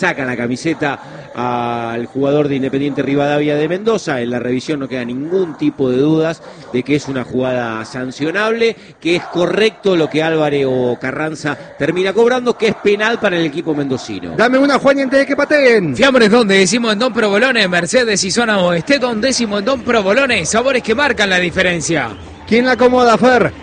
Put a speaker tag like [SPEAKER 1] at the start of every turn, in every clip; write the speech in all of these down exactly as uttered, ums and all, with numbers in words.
[SPEAKER 1] saca la camiseta al jugador de Independiente Rivadavia de Mendoza. En la revisión no queda ningún tipo de dudas de que es una jugada sancionable, que es correcto lo que Álvaro Carranza termina cobrando, que es penal para el equipo mendocino.
[SPEAKER 2] Dame una, Juan, y antes de que pateen.
[SPEAKER 3] Fiambres Don, decimos en Don Provolone, Mercedes y zona oeste, Don décimo en Don Provolone, sabores que marcan la diferencia.
[SPEAKER 2] ¿Quién la acomoda, Fer?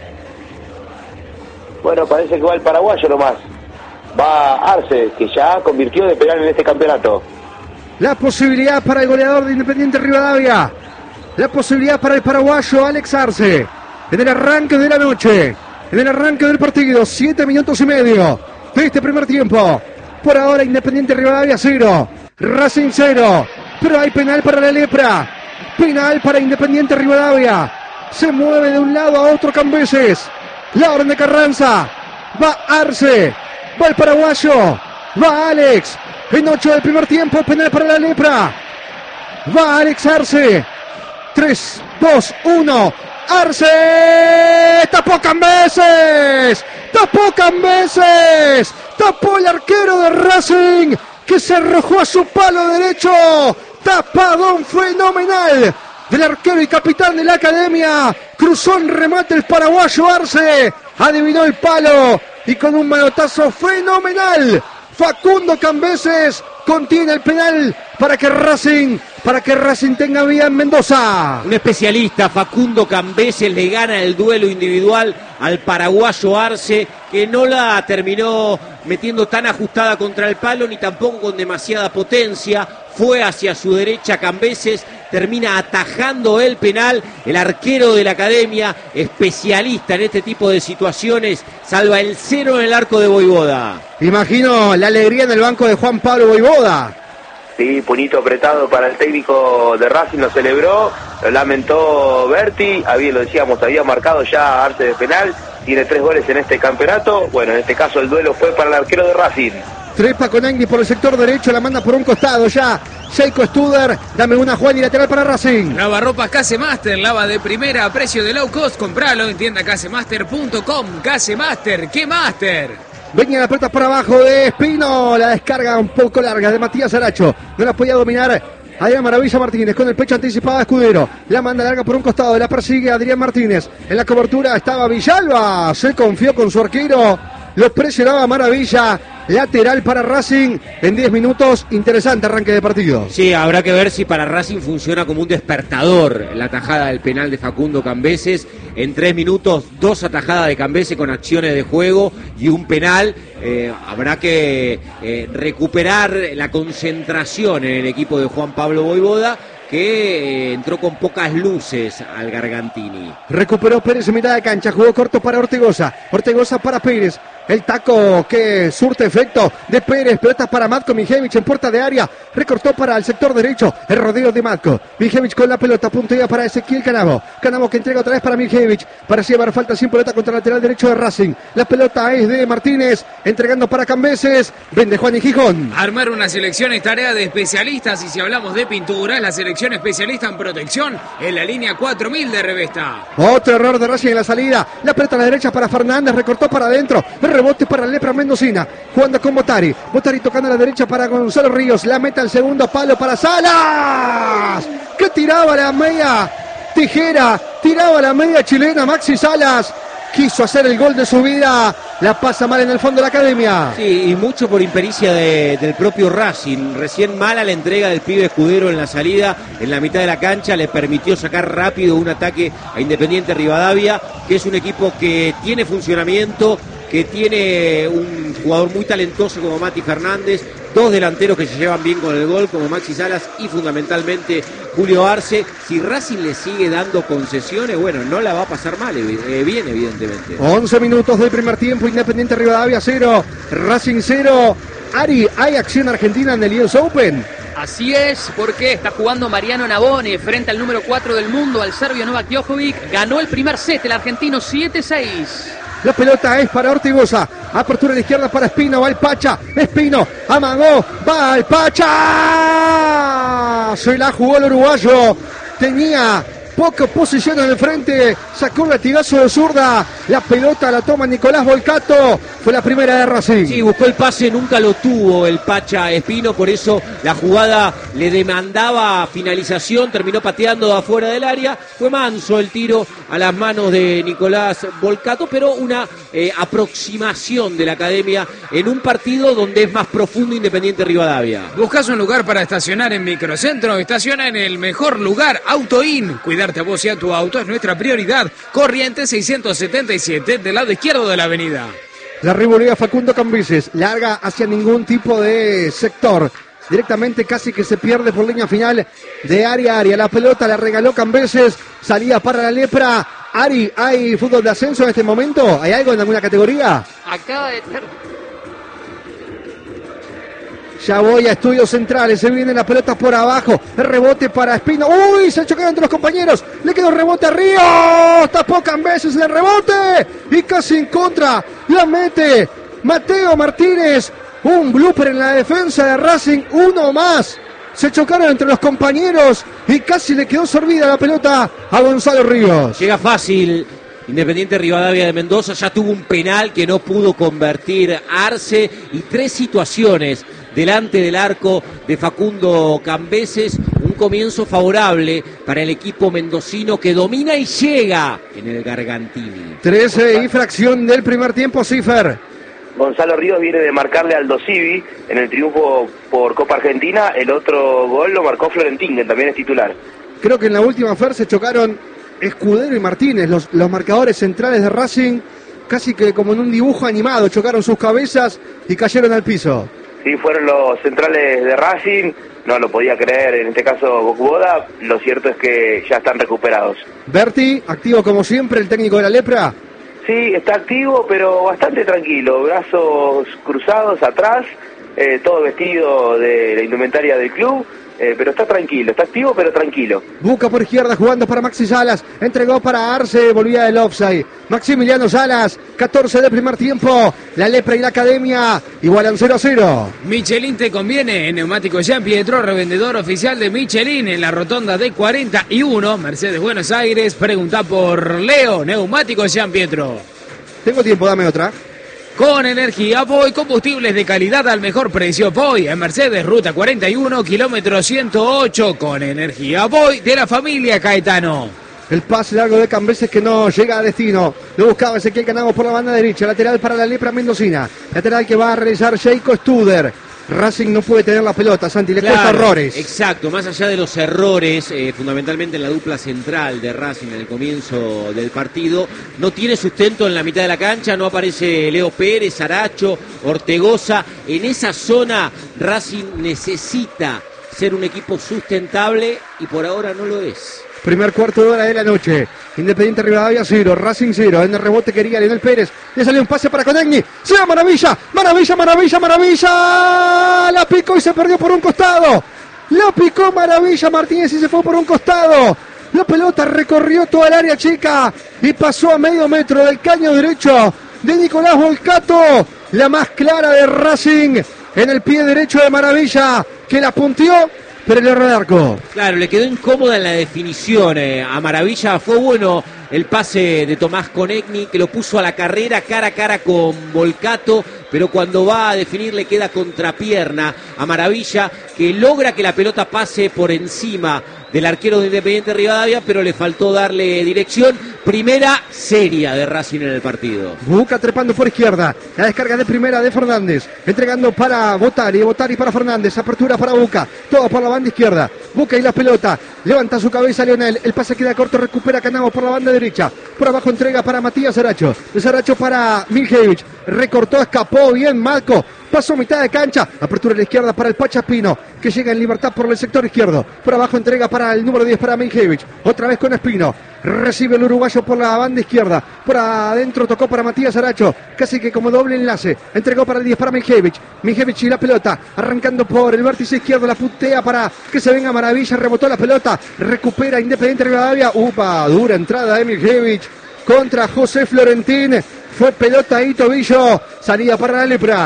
[SPEAKER 4] Bueno, parece que va el paraguayo nomás. Va Arce, que ya convirtió de penal en este campeonato.
[SPEAKER 2] La posibilidad para el goleador de Independiente Rivadavia. La posibilidad para el paraguayo Alex Arce. En el arranque de la noche. En el arranque del partido. Siete minutos y medio de este primer tiempo. Por ahora Independiente Rivadavia cero. Racing cero. Pero hay penal para la Lepra. Penal para Independiente Rivadavia. Se mueve de un lado a otro Cambeses. La orden de Carranza. Va Arce. Va el paraguayo. Va Alex. En ocho del primer tiempo. Penal para la Lepra. Va Alex Arce. tres, dos, uno. Arce. Tapó Cambeses. Tapó Cambeses. Tapó el arquero de Racing, que se arrojó a su palo derecho. Tapadón fenomenal del arquero y capitán de la academia. Cruzó en remate el paraguayo Arce. Adivinó el palo y con un manotazo fenomenal Facundo Cambeses contiene el penal para que Racing, para que Racing tenga vía en Mendoza.
[SPEAKER 1] Un especialista, Facundo Cambeses, le gana el duelo individual al paraguayo Arce, que no la terminó metiendo tan ajustada contra el palo, ni tampoco con demasiada potencia. Fue hacia su derecha Cambeses, termina atajando el penal. El arquero de la academia, especialista en este tipo de situaciones, salva el cero en el arco de Voivoda.
[SPEAKER 2] Imagino la alegría en el banco de Juan Pablo Voivoda.
[SPEAKER 4] Sí, puñito apretado para el técnico de Racing, lo celebró, lo lamentó Berti, había, lo decíamos, había marcado ya Arce de penal, tiene tres goles en este campeonato. Bueno, en este caso el duelo fue para el arquero de Racing.
[SPEAKER 2] Trepa con Angui por el sector derecho, la manda por un costado ya. Sheiko Studer, dame una, Juan, y lateral para Racing.
[SPEAKER 3] Lavarropas Casemaster, lava de primera a precio de low cost. Compralo en tienda casemaster punto com. Casemaster, ¿qué master?
[SPEAKER 2] Venía la pelota por abajo de Espino, la descarga un poco larga de Matías Aracho. No la podía dominar Adrián Maravilla Martínez, con el pecho anticipado a Escudero. La manda larga por un costado, la persigue Adrián Martínez. En la cobertura estaba Villalba, se confió con su arquero. Lo presionaba Maravilla, lateral para Racing en diez minutos. Interesante arranque de partido.
[SPEAKER 1] Sí, habrá que ver si para Racing funciona como un despertador la tajada del penal de Facundo Cambeses. En tres minutos, dos atajadas de Cambeses con acciones de juego y un penal. Eh, habrá que eh, recuperar la concentración en el equipo de Juan Pablo Voivoda, que eh, entró con pocas luces al Gargantini.
[SPEAKER 2] Recuperó Pérez en mitad de cancha, jugó corto para Ortegoza, Ortegoza para Pérez, el taco que surte efecto de Pérez, pelotas para Matko Mijevich en puerta de área, recortó para el sector derecho, el rodeo de Matko, Mijevich con la pelota, puntería para Ezequiel Canavo, Canavo que entrega otra vez para Mijevich, parecía llevar falta sin pelota contra el lateral derecho de Racing, la pelota es de Martínez, entregando para Cambeses, vende Juan y Gijón.
[SPEAKER 3] Armar una selección es tarea de especialistas, y si hablamos de pintura, la selección especialista en protección en la línea cuatro mil de Revesta.
[SPEAKER 2] Otro error de Racing en la salida, la pelota a la derecha para Fernández, recortó para adentro, rebote para Lepra Mendocina, jugando con Botari, Botari tocando a la derecha para Gonzalo Ríos, la meta al segundo palo para Salas, que tiraba la media tijera, tiraba la media chilena Maxi Salas, quiso hacer el gol de su vida, la pasa mal en el fondo de la academia.
[SPEAKER 1] Sí, y mucho por impericia de, del propio Racing. Recién mala la entrega del pibe Escudero en la salida, en la mitad de la cancha, le permitió sacar rápido un ataque a Independiente Rivadavia, que es un equipo que tiene funcionamiento, que tiene un jugador muy talentoso como Mati Fernández, dos delanteros que se llevan bien con el gol como Maxi Salas y fundamentalmente Julio Arce. Si Racing le sigue dando concesiones, bueno, no la va a pasar mal, eh, bien evidentemente.
[SPEAKER 2] once minutos del primer tiempo, Independiente Rivadavia cero, Racing cero. Ari, ¿hay acción argentina en el U S Open?
[SPEAKER 5] Así es, porque está jugando Mariano Navone frente al número cuatro del mundo, al serbio Novak Djokovic. Ganó el primer set, el argentino siete seis.
[SPEAKER 2] La pelota es para Ortigosa, apertura a la izquierda para Espino, va el Pacha, Espino, amagó, va el Pacha, se la jugó el uruguayo, tenía poca posición en el frente, sacó un latigazo de zurda, la pelota la toma Nicolás Volcato, fue la primera de Racing.
[SPEAKER 1] Sí, buscó el pase, nunca lo tuvo el Pacha Espino, por eso la jugada le demandaba finalización, terminó pateando de afuera del área, fue manso el tiro a las manos de Nicolás Volcato, pero una eh, aproximación de la academia en un partido donde es más profundo Independiente Rivadavia.
[SPEAKER 3] Buscas un lugar para estacionar en Microcentro, estaciona en el mejor lugar, Autoin. Cuidarte a vos y a tu auto es nuestra prioridad. Corrientes seiscientos setenta y siete, del lado izquierdo de la avenida.
[SPEAKER 2] La rivalidad Facundo Cambises, larga hacia ningún tipo de sector. Directamente casi que se pierde por línea final de área a área. La pelota la regaló Cambises, salía para la Lepra. Ari, ¿hay fútbol de ascenso en este momento? ¿Hay algo en alguna categoría?
[SPEAKER 5] Acaba de ter...
[SPEAKER 2] Ya voy a Estudios Centrales, se viene la pelota por abajo, el rebote para Espino, uy, se chocaron entre los compañeros, le quedó rebote a Ríos, tapó Cambises el rebote, y casi en contra, la mete Mateo Martínez, un blooper en la defensa de Racing, uno más, se chocaron entre los compañeros, y casi le quedó sorbida la pelota a Gonzalo Ríos.
[SPEAKER 1] Llega fácil Independiente Rivadavia de Mendoza, ya tuvo un penal que no pudo convertir Arce, y tres situaciones delante del arco de Facundo Cambises, un comienzo favorable para el equipo mendocino que domina y llega en el Gargantini.
[SPEAKER 2] trece y fracción del primer tiempo, Cifer.
[SPEAKER 4] Gonzalo Ríos viene de marcarle al Aldo Civi en el triunfo por Copa Argentina, el otro gol lo marcó Florentín, que también es titular.
[SPEAKER 2] Creo que en la última Fer se chocaron Escudero y Martínez, los, los marcadores centrales de Racing, casi que como en un dibujo animado, chocaron sus cabezas y cayeron al piso.
[SPEAKER 4] Sí, fueron los centrales de Racing, no lo podía creer, en este caso Bocuboda, lo cierto es que ya están recuperados.
[SPEAKER 2] Berti, activo como siempre, el técnico de la Lepra.
[SPEAKER 4] Sí, está activo, pero bastante tranquilo, brazos cruzados atrás, eh, todo vestido de la indumentaria del club, eh, pero está tranquilo, está activo pero tranquilo.
[SPEAKER 2] Busca por izquierda jugando para Maxi Salas, entregó para Arce, volvía del offside. Maximiliano Salas, catorce de primer tiempo, la Lepra y la Academia igualan cero a cero.
[SPEAKER 3] Michelin te conviene, en Neumático Jean Pietro, revendedor oficial de Michelin en la rotonda de cuarenta y uno, Mercedes Buenos Aires. Pregunta por Leo, Neumático Jean Pietro.
[SPEAKER 2] Tengo tiempo, dame otra.
[SPEAKER 3] Con energía Poi, combustibles de calidad al mejor precio Poi, en Mercedes, ruta cuarenta y uno, kilómetro ciento ocho, con energía Poi de la familia Caetano.
[SPEAKER 2] El pase largo de Cambises que no llega a destino. Lo buscaba Ezequiel Canamos por la banda derecha. Lateral para la Lepra mendocina. Lateral que va a realizar Jacob Studer. Racing no puede tener la pelota, Santi, le
[SPEAKER 1] Claro,
[SPEAKER 2] cuesta errores.
[SPEAKER 1] Exacto, más allá de los errores, eh, fundamentalmente en la dupla central de Racing en el comienzo del partido, no tiene sustento en la mitad de la cancha, no aparece Leo Pérez, Aracho, Ortegoza. En esa zona Racing necesita ser un equipo sustentable y por ahora no lo es.
[SPEAKER 2] Primer cuarto de hora de la noche. Independiente Rivadavia cero, Racing cero. En el rebote quería Lionel Pérez. Le salió un pase para Conegni. ¡Se va Maravilla! ¡Maravilla, maravilla, maravilla! La picó y se perdió por un costado. La picó Maravilla Martínez y se fue por un costado. La pelota recorrió toda el área chica y pasó a medio metro del caño derecho de Nicolás Volcato. La más clara de Racing en el pie derecho de Maravilla, que la punteó, pero el error de arco.
[SPEAKER 1] Claro, le quedó incómoda en la definición eh, a Maravilla. Fue bueno el pase de Tomás Conegni, que lo puso a la carrera cara a cara con Volcato, pero cuando va a definir le queda contrapierna a Maravilla, que logra que la pelota pase por encima del arquero de Independiente Rivadavia, pero le faltó darle dirección. Primera seria de Racing en el partido.
[SPEAKER 2] Buca trepando por izquierda. La descarga de primera de Fernández. Entregando para Botari. Botari para Fernández. Apertura para Buca. Todo por la banda izquierda. Buca y la pelota. Levanta su cabeza Leonel. El pase queda corto. Recupera Canamo por la banda derecha. Por abajo entrega para Matías Saracho. De Saracho para Miljevich. Recortó, escapó bien Malco. Pasó mitad de cancha. Apertura a la izquierda para el Pacha Espino, que llega en libertad por el sector izquierdo. Por abajo entrega para el número diez para Miljevich. Otra vez con Espino. Recibe el uruguayo por la banda izquierda. Por adentro tocó para Matías Aracho. Casi que como doble enlace. Entregó para el diez para Miljevich. Miljevich y la pelota. Arrancando por el vértice izquierdo. La puntea para que se venga Maravilla. Rebotó la pelota. Recupera Independiente Rivadavia. Upa, dura entrada de Miljevich contra José Florentín. Fue pelota y tobillo. Salida para la Lepra.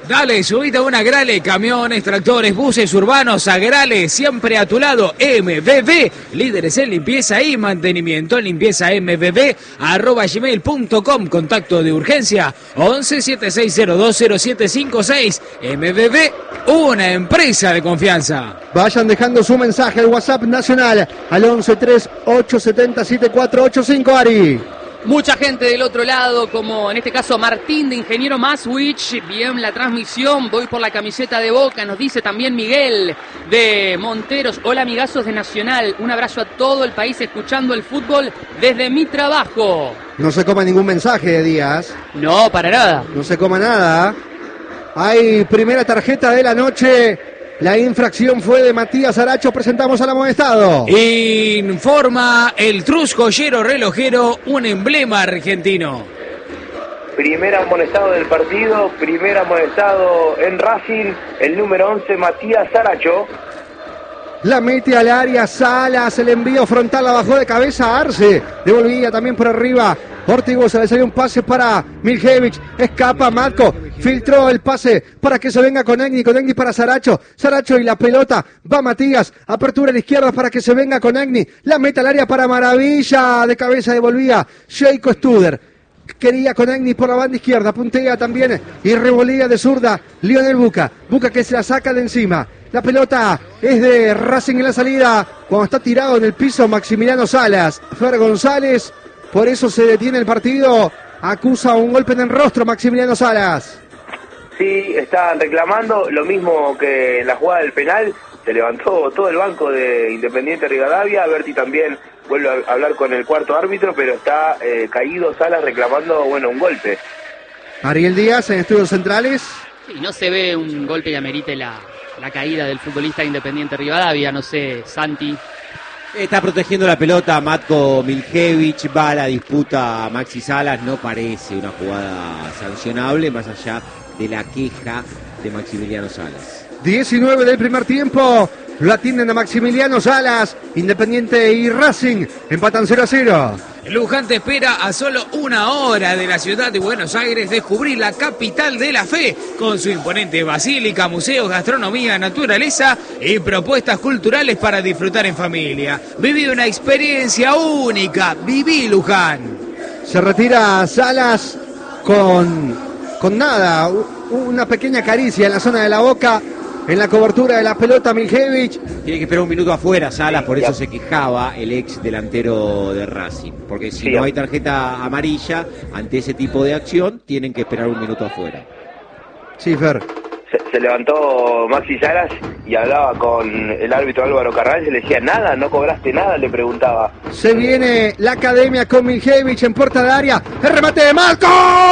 [SPEAKER 3] Dale, subite a una Grale, camiones, tractores, buses urbanos, a Grale, siempre a tu lado, M V B, líderes en limpieza y mantenimiento, limpieza M V B, arroba gmail punto com, contacto de urgencia, once siete seis cero dos cero siete cinco seis, M V B, una empresa de confianza.
[SPEAKER 2] Vayan dejando su mensaje al WhatsApp nacional, al once tres ocho siete siete cuatro ocho cinco, Ari.
[SPEAKER 5] Mucha gente del otro lado, como en este caso Martín de Ingeniero Maswich, bien la transmisión, voy por la camiseta de Boca, nos dice también Miguel de Monteros, hola amigazos de Nacional, un abrazo a todo el país escuchando el fútbol desde mi trabajo.
[SPEAKER 2] No se coma ningún mensaje, Díaz.
[SPEAKER 5] No, para nada.
[SPEAKER 2] No se coma nada. Hay primera tarjeta de la noche. La infracción fue de Matías Aracho. Presentamos al amonestado.
[SPEAKER 3] Informa el Trus Joyero Relojero, un emblema argentino.
[SPEAKER 4] Primer amonestado del partido, primer amonestado en Racing, el número once, Matías Aracho.
[SPEAKER 2] La mete al área Salas, el envío frontal la bajó de cabeza a Arce. Devolvía también por arriba. Ortigosa, le salió un pase para Miljevic. Escapa Matko. Filtró el pase para que se venga con Egni. Con Egni para Saracho. Saracho y la pelota. Va Matías. Apertura a la izquierda para que se venga con Egni. La mete al área para Maravilla. De cabeza devolvía Sheiko Studer. Quería con Egni por la banda izquierda. Puntea también y revolía de zurda Lionel Buca. Buca que se la saca de encima. La pelota es de Racing en la salida. Cuando está tirado en el piso Maximiliano Salas. Fer González. Por eso se detiene el partido. Acusa un golpe en el rostro Maximiliano Salas.
[SPEAKER 4] Sí, estaban reclamando lo mismo que en la jugada del penal. Se levantó todo el banco de Independiente Rivadavia. Berti también vuelve a hablar con el cuarto árbitro, pero está eh, caído Salas reclamando, bueno, un golpe.
[SPEAKER 2] Ariel Díaz en Estudios Centrales.
[SPEAKER 5] Y no se ve un golpe que amerite la, la caída del futbolista Independiente Rivadavia. No sé, Santi.
[SPEAKER 1] Está protegiendo la pelota Matko Miljevic, va a la disputa a Maxi Salas, no parece una jugada sancionable, más allá de la queja de Maximiliano Salas.
[SPEAKER 2] diecinueve del primer tiempo, lo atienden a Maximiliano Salas, Independiente y Racing, empatan cero a cero.
[SPEAKER 3] Luján te espera a solo una hora de la ciudad de Buenos Aires, descubrir la capital de la fe, con su imponente basílica, museos, gastronomía, naturaleza y propuestas culturales para disfrutar en familia. Viví una experiencia única, viví Luján.
[SPEAKER 2] Se retira Salas con, con nada, una pequeña caricia en la zona de la boca. En la cobertura de la pelota Miljevic.
[SPEAKER 1] Tiene que esperar un minuto afuera Salas, por eso se quejaba el ex delantero de Racing. Porque si no hay tarjeta amarilla ante ese tipo de acción, tienen que esperar un minuto afuera.
[SPEAKER 2] Sí, Fer.
[SPEAKER 4] Se, se levantó Maxi Salas y hablaba con el árbitro Álvaro Carral y le decía, nada, no cobraste nada, le preguntaba.
[SPEAKER 2] Se viene la academia con Miljevic en puerta de área. El remate de Marco.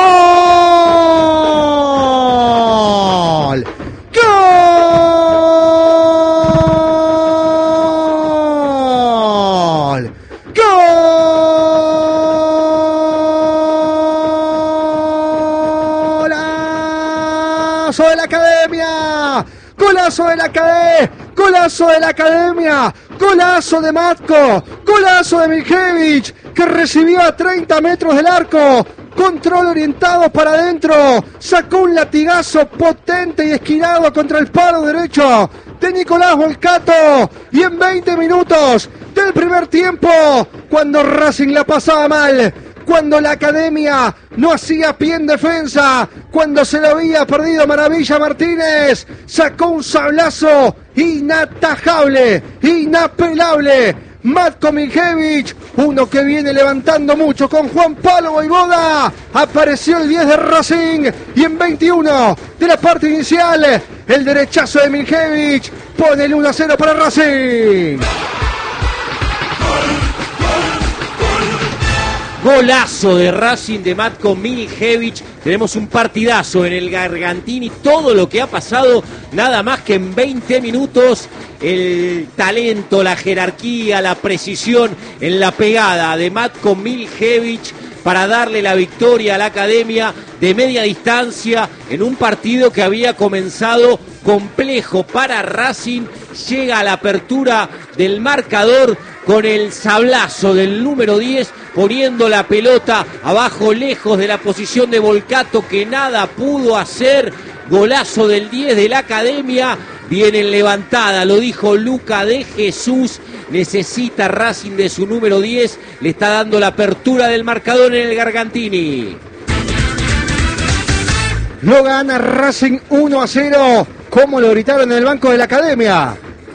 [SPEAKER 2] ¡Gol! ¡Gol! ¡Golazo de la academia! ¡Golazo de la academia! ¡Golazo de la academia! ¡Golazo de Matko! ¡Golazo de Miljevic! Que recibió a treinta metros del arco. Control orientado para adentro. Sacó un latigazo potente y esquinado contra el palo derecho de Nicolás Volcato. Y en veinte minutos del primer tiempo, cuando Racing la pasaba mal, cuando la academia no hacía pie en defensa, cuando se lo había perdido Maravilla Martínez, sacó un sablazo inatajable, inapelable. Matko Miljevic, uno que viene levantando mucho con Juan Pablo Voivoda. Apareció el diez de Racing y en veintiuno de la parte inicial, el derechazo de Miljevic pone el uno a cero para Racing.
[SPEAKER 1] Golazo de Racing de Matko Miljevic. Tenemos un partidazo en el Gargantini. Todo lo que ha pasado, nada más que en veinte minutos. El talento, la jerarquía, la precisión en la pegada de Matko Miljevic para darle la victoria a la academia de media distancia en un partido que había comenzado complejo para Racing. Llega a la apertura del marcador con el sablazo del número diez, poniendo la pelota abajo, lejos de la posición de Volcato, que nada pudo hacer. Golazo del diez de la Academia. Viene en levantada, lo dijo Luca de Jesús. Necesita Racing de su número diez. Le está dando la apertura del marcador en el Gargantini.
[SPEAKER 2] Lo gana Racing uno a cero. ¿Cómo lo gritaron en el banco de la Academia?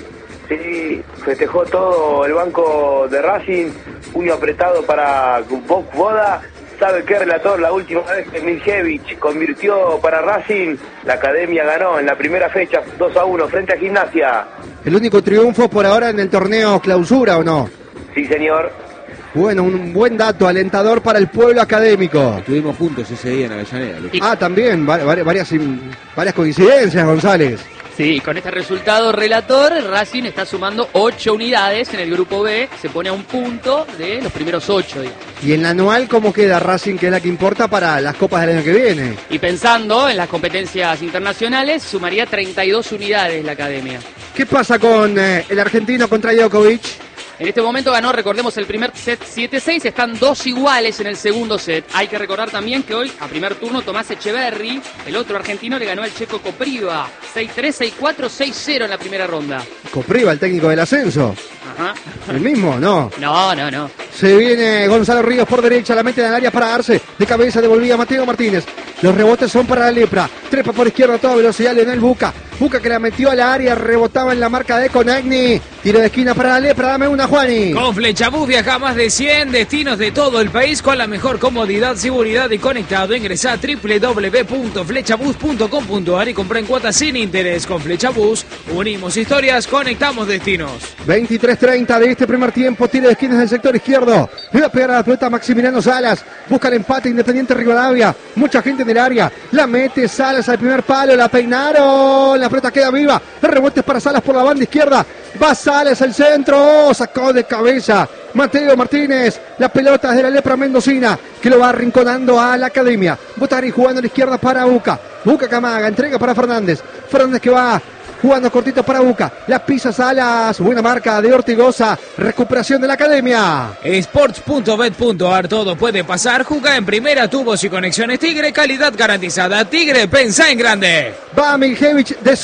[SPEAKER 4] Sí, festejó todo el banco de Racing. Puño apretado para Boc Boda. ¿Sabe qué, relator? La última vez que Miljevich convirtió para Racing, la Academia ganó en la primera fecha dos a uno frente a Gimnasia.
[SPEAKER 2] El único triunfo por ahora en el torneo Clausura, ¿o no?
[SPEAKER 4] Sí, señor.
[SPEAKER 2] Bueno, un buen dato, alentador para el pueblo académico.
[SPEAKER 1] Estuvimos juntos ese día en Avellaneda. Lucho.
[SPEAKER 2] Ah, también, varias, varias, varias coincidencias, González.
[SPEAKER 5] Sí, con este resultado, relator, Racing está sumando ocho unidades en el grupo B, se pone a un punto de los primeros ocho. Digamos.
[SPEAKER 2] ¿Y en la anual cómo queda Racing, que es la que importa para las copas del año que viene?
[SPEAKER 5] Y pensando en las competencias internacionales, sumaría treinta y dos unidades la Academia.
[SPEAKER 2] ¿Qué pasa con eh, el argentino contra Djokovic?
[SPEAKER 5] En este momento ganó, recordemos, el primer set siete seis, están dos iguales en el segundo set. Hay que recordar también que hoy, a primer turno, Tomás Echeverry, el otro argentino, le ganó al checo Kopriva, seis tres, seis cuatro, seis cero en la primera ronda.
[SPEAKER 2] Kopriva, el técnico del ascenso.
[SPEAKER 5] Ajá.
[SPEAKER 2] ¿El mismo? No.
[SPEAKER 5] No, no, no.
[SPEAKER 2] Se viene Gonzalo Ríos por derecha, la mete en el área para Arce. De cabeza devolvía Mateo Martínez. Los rebotes son para la Lepra. Trepa por izquierda a toda velocidad Leonel Buca. Buca que la metió a la área, rebotaba en la marca de Conagni. Tiro de esquina para la Lepra, dame una, Juani.
[SPEAKER 3] Con Flechabús viaja a más de cien destinos de todo el país con la mejor comodidad, seguridad y conectado. Ingresá a doble u doble u doble u punto flechabús punto com punto a r y comprá en cuotas sin interés. Con Flechabús unimos historias, conectamos destinos.
[SPEAKER 2] veintitrés treinta de este primer tiempo, tiro de esquinas del sector izquierdo. Le va a pegar a la pelota Maximiliano Salas. Busca el empate Independiente Rivadavia. Mucha gente en el área. La mete Salas al primer palo. La peinaron. La pelota queda viva. El rebote es para Salas por la banda izquierda. Va Salas al centro. Oh, sacó de cabeza Mateo Martínez. La pelota es de la Lepra mendocina, que lo va arrinconando a la Academia. Botari jugando a la izquierda para Buca. Buca Camaga. Entrega para Fernández. Fernández que va jugando cortito para Buca. La pisa Salas. Buena marca de Ortigosa. Recuperación de la Academia.
[SPEAKER 3] Sports punto bet punto a r. Todo puede pasar. Juega en primera, tubos y conexiones Tigre. Calidad garantizada. Tigre, pensá en grande.
[SPEAKER 2] Va Miljevich de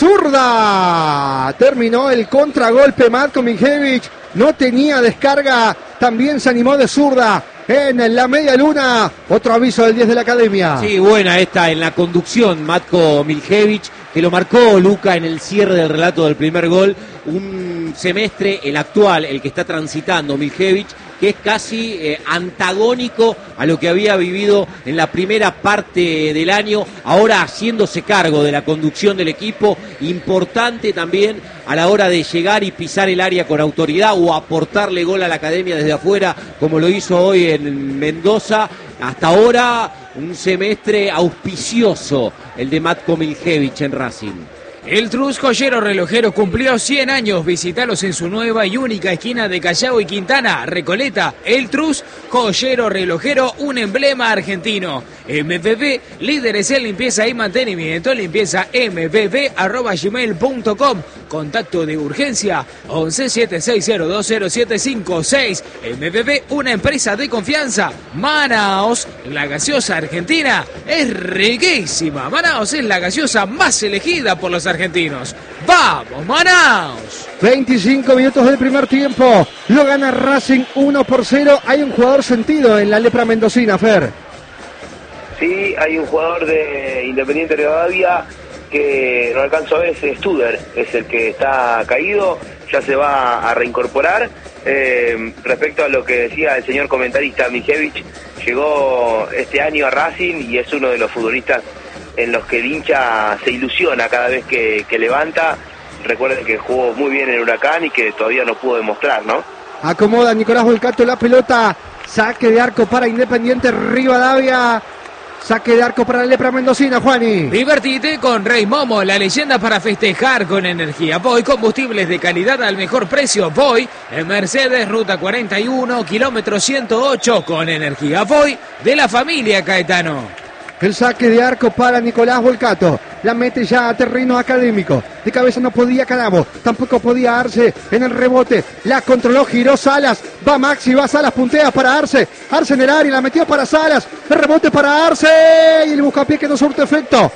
[SPEAKER 2] zurda. Terminó el contragolpe Matko Miljevich. No tenía descarga. También se animó de zurda. En la media luna, otro aviso del diez de la Academia.
[SPEAKER 1] Sí, buena esta en la conducción, Matko Miljevich, que lo marcó Luca en el cierre del relato del primer gol. Un semestre, el actual, el que está transitando Miljevich, que es casi eh, antagónico a lo que había vivido en la primera parte del año, ahora haciéndose cargo de la conducción del equipo, importante también a la hora de llegar y pisar el área con autoridad o aportarle gol a la Academia desde afuera, como lo hizo hoy en Mendoza. Hasta ahora un semestre auspicioso el de Matko Miljevich en Racing.
[SPEAKER 3] El Trus Joyero Relojero cumplió cien años. Visítalos en su nueva y única esquina de Callao y Quintana, Recoleta. El Trus Joyero Relojero, un emblema argentino. M V B, líderes en limpieza y mantenimiento. Limpieza m v b arroba gmail punto com. Contacto de urgencia once siete seis cero dos cero siete cinco seis. M V B, una empresa de confianza. Manaos, la gaseosa argentina es riquísima. Manaos es la gaseosa más elegida por los argentinos. ¡Vamos, Manaos!
[SPEAKER 2] veinticinco minutos del primer tiempo. Lo gana Racing uno por cero. Hay un jugador sentido en la Lepra mendocina, Fer.
[SPEAKER 4] Sí, hay un jugador de Independiente Rivadavia que no alcanzo a ver, es Studer, es el que está caído, ya se va a reincorporar. Eh, respecto a lo que decía el señor comentarista Miljevich, llegó este año a Racing y es uno de los futbolistas en los que el hincha se ilusiona cada vez que, que levanta. Recuerden que jugó muy bien en Huracán y que todavía no pudo demostrar, ¿no?
[SPEAKER 2] Acomoda Nicolás Volcato la pelota. Saque de arco para Independiente Rivadavia. Saque de arco para la Lepra mendocina, Juani.
[SPEAKER 3] Divertite con Rey Momo, la leyenda para festejar con energía. Voy, combustibles de calidad al mejor precio. Voy en Mercedes, ruta cuarenta y uno, kilómetro ciento ocho, con energía. Voy de la familia Caetano.
[SPEAKER 2] El saque de arco para Nicolás Volcato. La mete ya a terreno académico. De cabeza no podía Calamo. Tampoco podía Arce en el rebote. La controló, giró Salas. Va Maxi, va Salas, puntea para Arce. Arce en el área, la metió para Salas. El rebote para Arce. Y el buscapié que no surte efecto.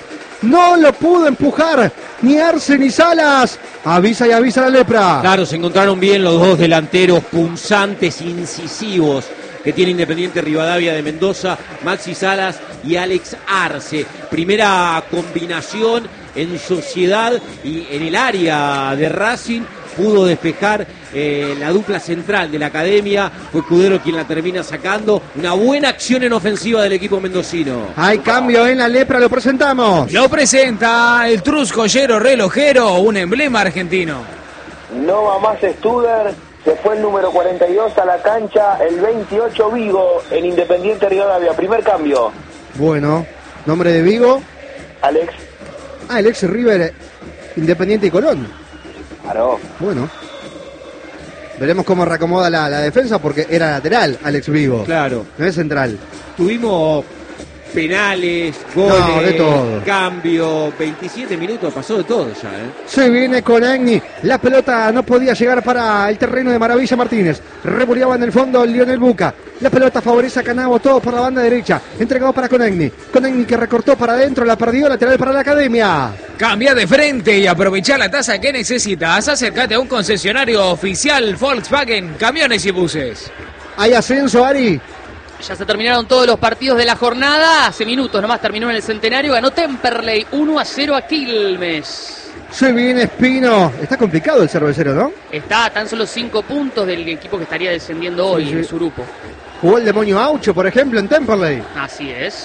[SPEAKER 2] No lo pudo empujar ni Arce ni Salas. Avisa y avisa la lepra.
[SPEAKER 1] Claro, se encontraron bien los dos delanteros punzantes, incisivos, que tiene Independiente Rivadavia de Mendoza, Maxi Salas y Alex Arce. Primera combinación en sociedad y en el área de Racing. Pudo despejar eh, la dupla central de la academia. Fue Escudero quien la termina sacando. Una buena acción en ofensiva del equipo mendocino.
[SPEAKER 2] Hay cambio en la lepra, lo presentamos.
[SPEAKER 3] Lo presenta el truscollero relojero, un emblema argentino.
[SPEAKER 4] No va más Studer, se fue el número cuarenta y dos a la cancha, el veintiocho Vigo en Independiente Rivadavia. Primer cambio.
[SPEAKER 2] Bueno, nombre de Vigo.
[SPEAKER 4] Alex.
[SPEAKER 2] Ah, el ex River, Independiente y Colón.
[SPEAKER 4] Claro.
[SPEAKER 2] Bueno, veremos cómo reacomoda la, la defensa porque era lateral Alex Vigo.
[SPEAKER 1] Claro.
[SPEAKER 2] No es central.
[SPEAKER 1] Tuvimos penales, goles,
[SPEAKER 2] No, de todo.
[SPEAKER 1] cambio, veintisiete minutos, pasó de todo ya, ¿eh?
[SPEAKER 2] Se viene con Agni. La pelota no podía llegar para el terreno de Maravilla Martínez. Revoleaba en el fondo Lionel Buca. La pelota favorece a Canavo, todo por la banda derecha. Entregado para Conegni. Conegni que recortó para adentro, la perdió, lateral para la academia.
[SPEAKER 3] Cambia de frente y aprovecha la tasa que necesitas. Acércate a un concesionario oficial Volkswagen, camiones y buses.
[SPEAKER 2] Hay ascenso, Ari.
[SPEAKER 5] Ya se terminaron todos los partidos de la jornada. Hace minutos nomás terminó en el Centenario. Ganó Temperley uno a cero a Quilmes.
[SPEAKER 2] Se viene Espino. Está complicado el cervecero, ¿no?
[SPEAKER 5] Está a tan solo cinco puntos del equipo que estaría descendiendo hoy
[SPEAKER 2] Sí, sí.
[SPEAKER 5] en su grupo.
[SPEAKER 2] Jugó el demonio Auche, por ejemplo, en Temperley.
[SPEAKER 5] Así es.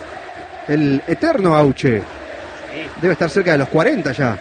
[SPEAKER 2] El eterno Auche. Debe estar cerca de los cuarenta ya.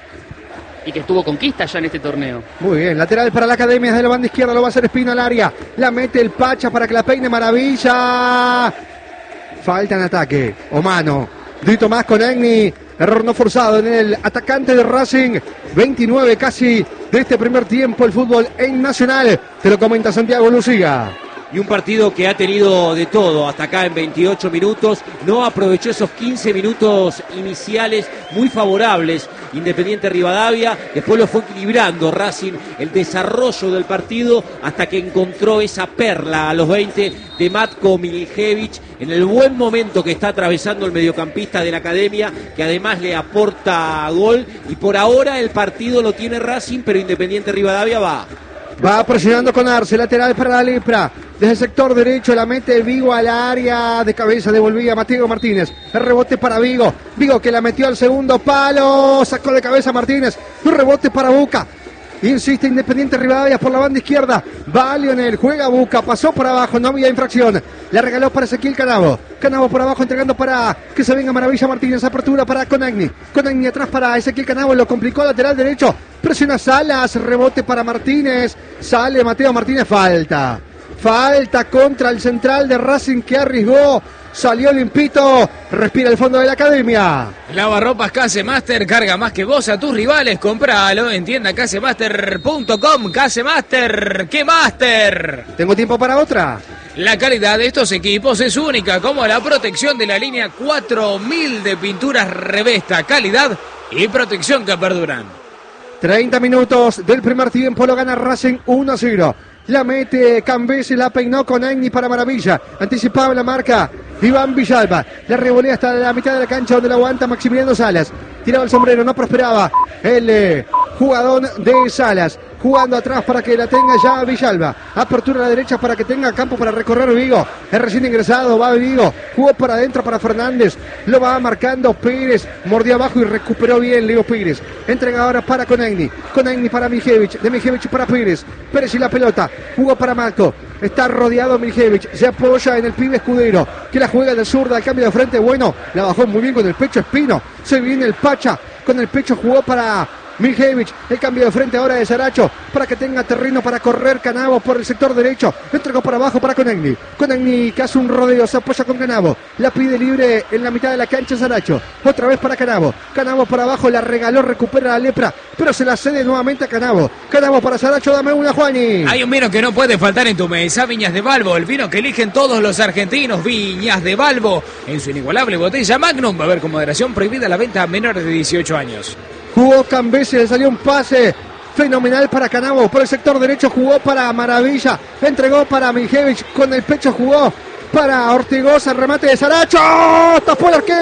[SPEAKER 5] Y que estuvo conquista ya en este torneo.
[SPEAKER 2] Muy bien, lateral para la academia desde la banda izquierda, lo va a hacer Espino al área. La mete el Pacha para que la peine Maravilla. Falta en ataque, o mano. Dito más con Agni. Error no forzado en el atacante de Racing. veintinueve casi de este primer tiempo el fútbol en Nacional. Te lo comenta Santiago Luciga.
[SPEAKER 1] Y un partido que ha tenido de todo hasta acá en veintiocho minutos. No aprovechó esos quince minutos iniciales muy favorables Independiente Rivadavia. Después lo fue equilibrando Racing el desarrollo del partido hasta que encontró esa perla a los veinte de Matko Miljevic en el buen momento que está atravesando el mediocampista de la academia, que además le aporta gol. Y por ahora el partido lo tiene Racing, pero Independiente Rivadavia va.
[SPEAKER 2] Va presionando con Arce, lateral para la lepra. Desde el sector derecho la mete Vigo al área. De cabeza devolvía Mateo Martínez. El rebote para Vigo. Vigo que la metió al segundo palo. Sacó de cabeza Martínez. Un rebote para Buca. Insiste Independiente Rivadavia por la banda izquierda. Va Lionel, juega Buca, pasó por abajo, no había infracción. La regaló para Ezequiel Canavo. Canavo por abajo entregando para que se venga Maravilla Martínez. Apertura para Conagni. Conagni atrás para Ezequiel Canavo, lo complicó lateral derecho. Presiona Salas, rebote para Martínez. Sale Mateo Martínez, falta. Falta contra el central de Racing que arriesgó. Salió limpito, respira el fondo de la academia.
[SPEAKER 3] Lavarropas Casemaster, carga más que vos a tus rivales, compralo en tienda casemaster punto com. Casemaster, ¡qué master!
[SPEAKER 2] ¿Tengo tiempo para otra?
[SPEAKER 3] La calidad de estos equipos es única, como la protección de la línea cuatro mil de pinturas Revesta, calidad y protección que perduran.
[SPEAKER 2] treinta minutos del primer tiempo, lo gana Racing uno a cero. La mete Cambese, la peinó con Agni para Maravilla. Anticipaba la marca Iván Villalba. La revolea hasta la mitad de la cancha donde la aguanta Maximiliano Salas. Tiraba el sombrero, no prosperaba el eh, jugador de Salas. Jugando atrás para que la tenga ya Villalba. Apertura a la derecha para que tenga campo para recorrer Vigo. Es recién ingresado, va Vigo. Jugó para adentro para Fernández. Lo va marcando Pérez. Mordió abajo y recuperó bien Leo Pérez. Entrega ahora para Conagni. Conagni para Miljevic. De Miljevic para Pérez. Pérez y la pelota. Jugó para Marco. Está rodeado Miljevic. Se apoya en el pibe Escudero. Que la juega de zurda. Al cambio de frente. Bueno, la bajó muy bien con el pecho Espino. Se viene el Pacha. Con el pecho jugó para Miljevic, el cambio de frente ahora de Saracho para que tenga terreno para correr Canavo por el sector derecho, entregó para abajo para Conagni, Conagni que hace un rodeo, se apoya con Canavo, la pide libre en la mitad de la cancha Saracho, otra vez para Canavo, Canavo por abajo, la regaló, recupera la lepra, pero se la cede nuevamente a Canavo, Canavo para Saracho, dame una Juani.
[SPEAKER 3] Hay un vino que no puede faltar en tu mesa, Viñas de Balbo, el vino que eligen todos los argentinos, Viñas de Balbo, en su inigualable botella Magnum, va a haber con moderación prohibida la venta a menores de dieciocho años.
[SPEAKER 2] Jugó Cambese, le salió un pase fenomenal para Canavo. Por el sector derecho jugó para Maravilla. Entregó para Miljevic. Con el pecho jugó para Ortigosa. Remate de Saracho. Tapó el arquero.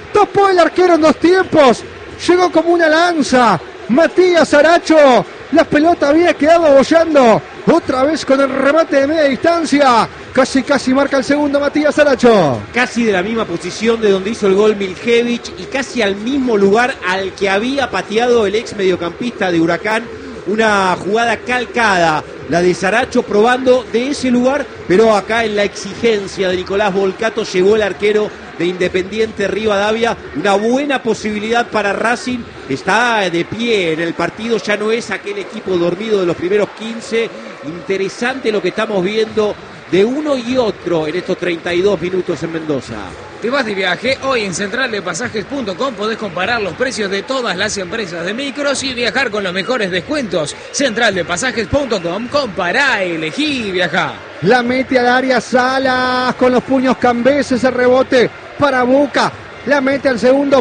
[SPEAKER 2] Topó el arquero en dos tiempos. Llegó como una lanza. Matías Aracho. La pelota había quedado bollando. Otra vez con el remate de media distancia. Casi, casi marca el segundo Matías Aracho.
[SPEAKER 1] Casi de la misma posición de donde hizo el gol Miljevic y casi al mismo lugar al que había pateado el ex mediocampista de Huracán. Una jugada calcada, la de Saracho, probando de ese lugar, pero acá en la exigencia de Nicolás Volcato llegó el arquero de Independiente Rivadavia. Una buena posibilidad para Racing, está de pie en el partido, ya no es aquel equipo dormido de los primeros quince. Interesante lo que estamos viendo de uno y otro en estos treinta y dos minutos en Mendoza.
[SPEAKER 3] Te vas de viaje, hoy en central de pasajes punto com podés comparar los precios de todas las empresas de micros y viajar con los mejores descuentos. central de pasajes punto com, compará, elegí y viajá.
[SPEAKER 2] La mete al área Salas con los puños Cambeses, el rebote para Buca. La mete al segundo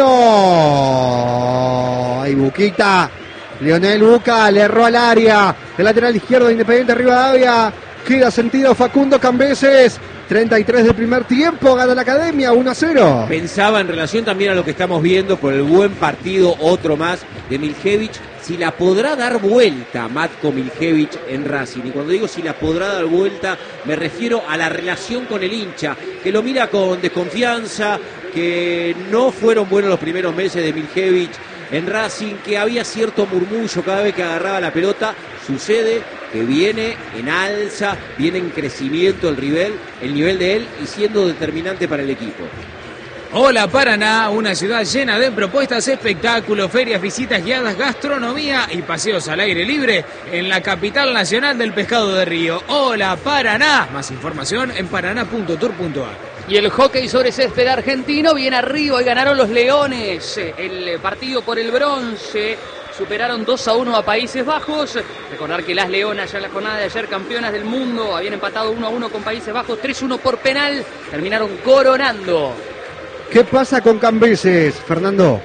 [SPEAKER 2] palo. Ay, Buquita. Lionel Buca le erró al área. El lateral izquierdo de Independiente Rivadavia. Queda sentido Facundo Cambeses. treinta y tres del primer tiempo, gana la Academia uno a cero.
[SPEAKER 1] Pensaba en relación también a lo que estamos viendo por el buen partido, otro más de Miljevic, si la podrá dar vuelta Matko Miljevic en Racing. Y cuando digo si la podrá dar vuelta, me refiero a la relación con el hincha, que lo mira con desconfianza, que no fueron buenos los primeros meses de Miljevic en Racing, que había cierto murmullo cada vez que agarraba la pelota. Sucede que viene en alza, viene en crecimiento el nivel, el nivel de él y siendo determinante para el equipo.
[SPEAKER 3] Hola Paraná, una ciudad llena de propuestas, espectáculos, ferias, visitas guiadas, gastronomía y paseos al aire libre en la capital nacional del pescado de río. Hola Paraná, más información en paraná punto tour punto a r.
[SPEAKER 5] Y el hockey sobre césped argentino viene arriba y ganaron los Leones. El partido por el bronce. Superaron dos a uno a Países Bajos. Recordar que las Leonas ya en la jornada de ayer, campeonas del mundo, habían empatado uno a uno con Países Bajos, tres a uno por penal. Terminaron coronando.
[SPEAKER 2] ¿Qué pasa con Cambeses, Fernando?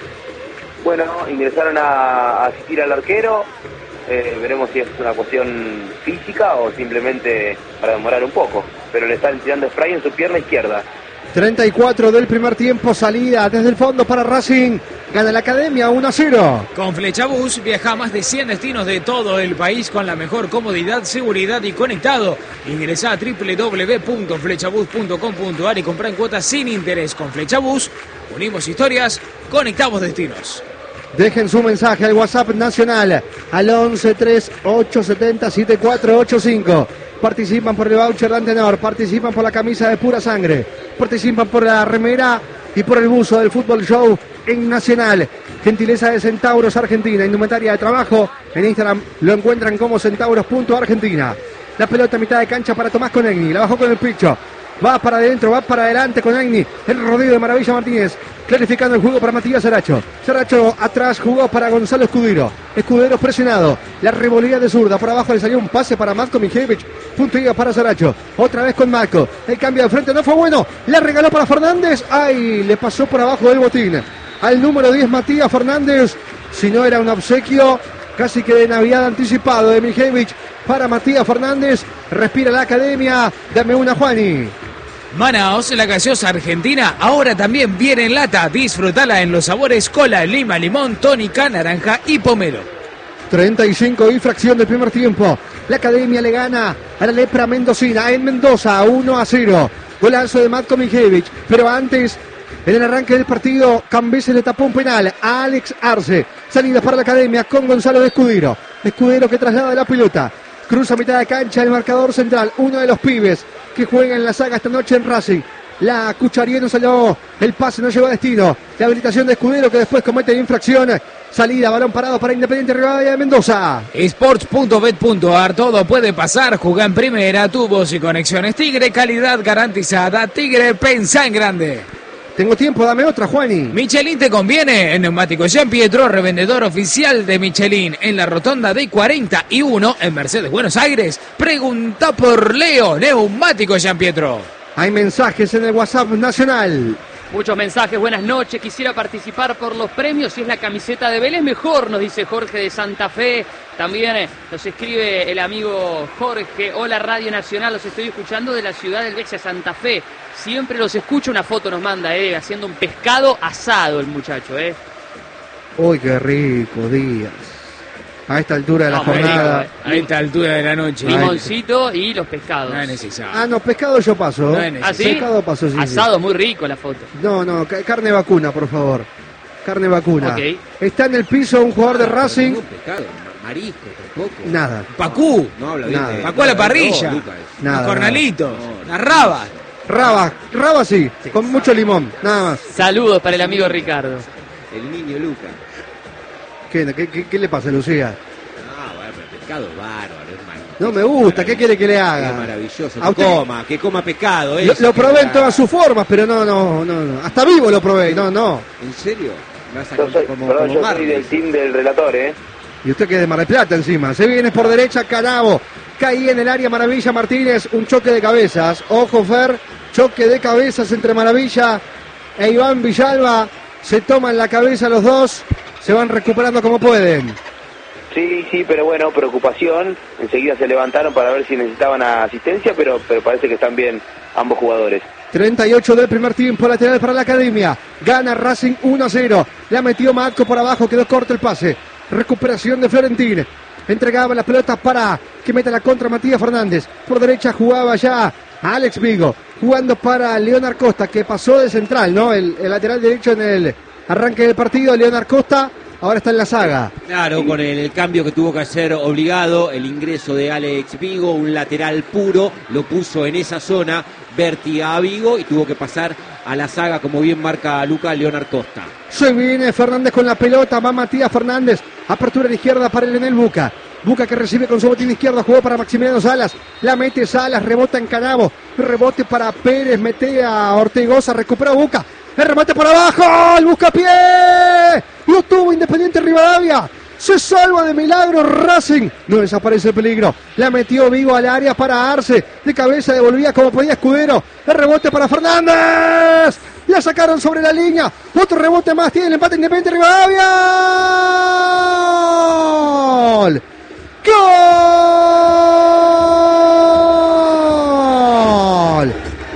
[SPEAKER 4] Bueno, ingresaron a, a asistir al arquero. Eh, veremos si es una cuestión física o simplemente para demorar un poco. Pero le están tirando spray en su pierna izquierda.
[SPEAKER 2] treinta y cuatro del primer tiempo, salida desde el fondo para Racing. Gana la Academia uno a cero.
[SPEAKER 3] Con Flechabús viaja a más de cien destinos de todo el país con la mejor comodidad, seguridad y conectado. Ingresá a doble u doble u doble u punto flechabús punto com punto a r y comprá en cuotas sin interés. Con Flechabús unimos historias, conectamos destinos.
[SPEAKER 2] Dejen su mensaje al WhatsApp nacional al once tres ocho siete cero siete cuatro ocho cinco. Participan por el voucher de Antenor, participan por la camisa de Pura Sangre, participan por la remera y por el buzo del Fútbol Show en Nacional. Gentileza de Centauros Argentina, indumentaria de trabajo. En Instagram lo encuentran como centauros punto argentina. La pelota a mitad de cancha para Tomás Conegni, la bajó con el picho. Va para adentro, va para adelante con Conegni. El rodillo de Maravilla Martínez. Clarificando el juego para Matías Saracho. Saracho atrás jugó para Gonzalo Escudero. Escudero presionado. La revolía de zurda. Por abajo le salió un pase para Matko Miljevic. Punto y para Saracho. Otra vez con Matko. El cambio de frente no fue bueno. La regaló para Fernández. ¡Ay! Le pasó por abajo del botín. Al número diez Matías Fernández. Si no era un obsequio, casi que de Navidad anticipado de Miljevic para Matías Fernández. Respira la Academia. Dame una, Juani.
[SPEAKER 3] Manaos, la gaseosa argentina, ahora también viene en lata. Disfrutala en los sabores cola, lima, limón, tónica, naranja y pomelo.
[SPEAKER 2] treinta y cinco y fracción del primer tiempo. La Academia le gana a la Lepra Mendocina en Mendoza, uno a cero. Golazo de Matko Miljevic, pero antes, en el arranque del partido, Cambeses le tapó un penal a Alex Arce. Salida para la Academia con Gonzalo de Escudero. Escudero que traslada la pelota. Cruza a mitad de cancha el marcador central, uno de los pibes que juega en la saga esta noche en Racing. La cucharía no salió, el pase no llegó a destino. La habilitación de Escudero que después comete infracción. Salida, balón parado para Independiente Rivadavia de Mendoza.
[SPEAKER 3] Sports punto bet punto a r, todo puede pasar. Juega en primera, tubos y conexiones Tigre, calidad garantizada. Tigre, pensá en grande.
[SPEAKER 2] Tengo tiempo, dame otra, Juani.
[SPEAKER 3] Michelin te conviene. En Neumáticos Jean Pietro, revendedor oficial de Michelin en la rotonda de cuarenta y uno en Mercedes, Buenos Aires. Pregunta por Leo, Neumáticos Jean Pietro.
[SPEAKER 2] Hay mensajes en el WhatsApp nacional
[SPEAKER 5] Muchos mensajes, buenas noches, quisiera participar por los premios, si es la camiseta de Vélez mejor, nos dice Jorge de Santa Fe. También eh, nos escribe el amigo Jorge, hola Radio Nacional, los estoy escuchando de la ciudad del Becha, Santa Fe. Siempre los escucho, una foto nos manda, eh, haciendo un pescado asado el muchacho, eh.
[SPEAKER 2] Uy, qué rico, Díaz. A esta altura de la
[SPEAKER 5] No, muy
[SPEAKER 2] jornada.
[SPEAKER 5] rico,
[SPEAKER 3] A esta altura de la noche.
[SPEAKER 5] Limoncito y los pescados.
[SPEAKER 3] No es necesario.
[SPEAKER 2] Ah, no, pescado yo paso.
[SPEAKER 3] No es necesario.
[SPEAKER 5] ¿Ah, sí?
[SPEAKER 2] Pescado paso, sí, sí.
[SPEAKER 5] Asado, muy rico la foto.
[SPEAKER 2] No, no, ca- carne vacuna, por favor. Carne vacuna.
[SPEAKER 5] Ok.
[SPEAKER 2] Está en el piso un jugador de Racing.
[SPEAKER 1] Ningún pescado, ma- marisco tampoco.
[SPEAKER 2] Nada.
[SPEAKER 3] Pacú.
[SPEAKER 1] No habla bien
[SPEAKER 2] Nada.
[SPEAKER 1] de-
[SPEAKER 3] Pacú a la
[SPEAKER 1] no,
[SPEAKER 3] parrilla.
[SPEAKER 1] no, Lucas.
[SPEAKER 2] Nada,
[SPEAKER 3] Los cornalitos.
[SPEAKER 1] nada.
[SPEAKER 3] Las rabas.
[SPEAKER 2] Raba, raba sí, con mucho limón, nada más.
[SPEAKER 5] Saludos para el amigo Ricardo.
[SPEAKER 1] El niño Lucas.
[SPEAKER 2] ¿Qué, qué, qué- qué le pasa, Lucía?
[SPEAKER 1] Ah, bueno, pero el pescado es bárbaro, es mar-
[SPEAKER 2] No me gusta, ¿qué quiere que le
[SPEAKER 1] Es
[SPEAKER 2] haga?
[SPEAKER 1] maravilloso.
[SPEAKER 2] A
[SPEAKER 1] Que
[SPEAKER 2] usted-
[SPEAKER 1] coma, que coma pescado.
[SPEAKER 2] Lo,
[SPEAKER 1] eso,
[SPEAKER 2] lo
[SPEAKER 1] que
[SPEAKER 2] probé en
[SPEAKER 1] la-
[SPEAKER 2] todas sus formas, pero no, no, no, no. Hasta vivo lo probé, no, no.
[SPEAKER 1] ¿En serio? Vas a
[SPEAKER 4] Yo soy,
[SPEAKER 1] como,
[SPEAKER 4] perdón,
[SPEAKER 1] como
[SPEAKER 4] yo
[SPEAKER 1] Marley.
[SPEAKER 4] soy del team del relator, ¿eh?
[SPEAKER 2] Y usted que es de Mar del Plata encima. Se viene por derecha Canavo. Caí en el área Maravilla Martínez. Un choque de cabezas. Ojo, Fer. Choque de cabezas entre Maravilla e Iván Villalba. Se toman la cabeza los dos. Se van recuperando como pueden.
[SPEAKER 4] Sí, sí, pero bueno, preocupación. Enseguida se levantaron para ver si necesitaban asistencia, pero, pero parece que están bien ambos jugadores.
[SPEAKER 2] treinta y ocho del primer tiempo, lateral para la Academia. Gana Racing uno a cero. La metió Marco por abajo, quedó corto el pase. Recuperación de Florentín. Entregaba las pelotas para que meta la contra Matías Fernández. Por derecha jugaba ya Alex Vigo. Jugando para Leonard Costa, que pasó de central, ¿no? El, el lateral derecho en el arranque del partido. Leonard Costa ahora está en la saga.
[SPEAKER 1] Claro, con el, el cambio que tuvo que hacer obligado, el ingreso de Alex Vigo, un lateral puro, lo puso en esa zona, Berti a Vigo y tuvo que pasar a la saga, como bien marca Luca, Leonard Costa.
[SPEAKER 2] Se viene Fernández con la pelota, va Matías Fernández, apertura a la izquierda para Leonel Buca. Buca que recibe con su botín izquierdo, jugó para Maximiliano Salas, la mete Salas, rebota en Canavo, rebote para Pérez, mete a Ortegoza, recupera Buca, el remate por abajo, el buscapié, lo tuvo Independiente Rivadavia, se salva de milagro Racing, no desaparece el peligro, la metió Vigo al área para Arce, de cabeza devolvía como podía Escudero, el rebote para Fernández, la sacaron sobre la línea, otro rebote más, tiene el empate Independiente Rivadavia, ¡gol! ¡Gol!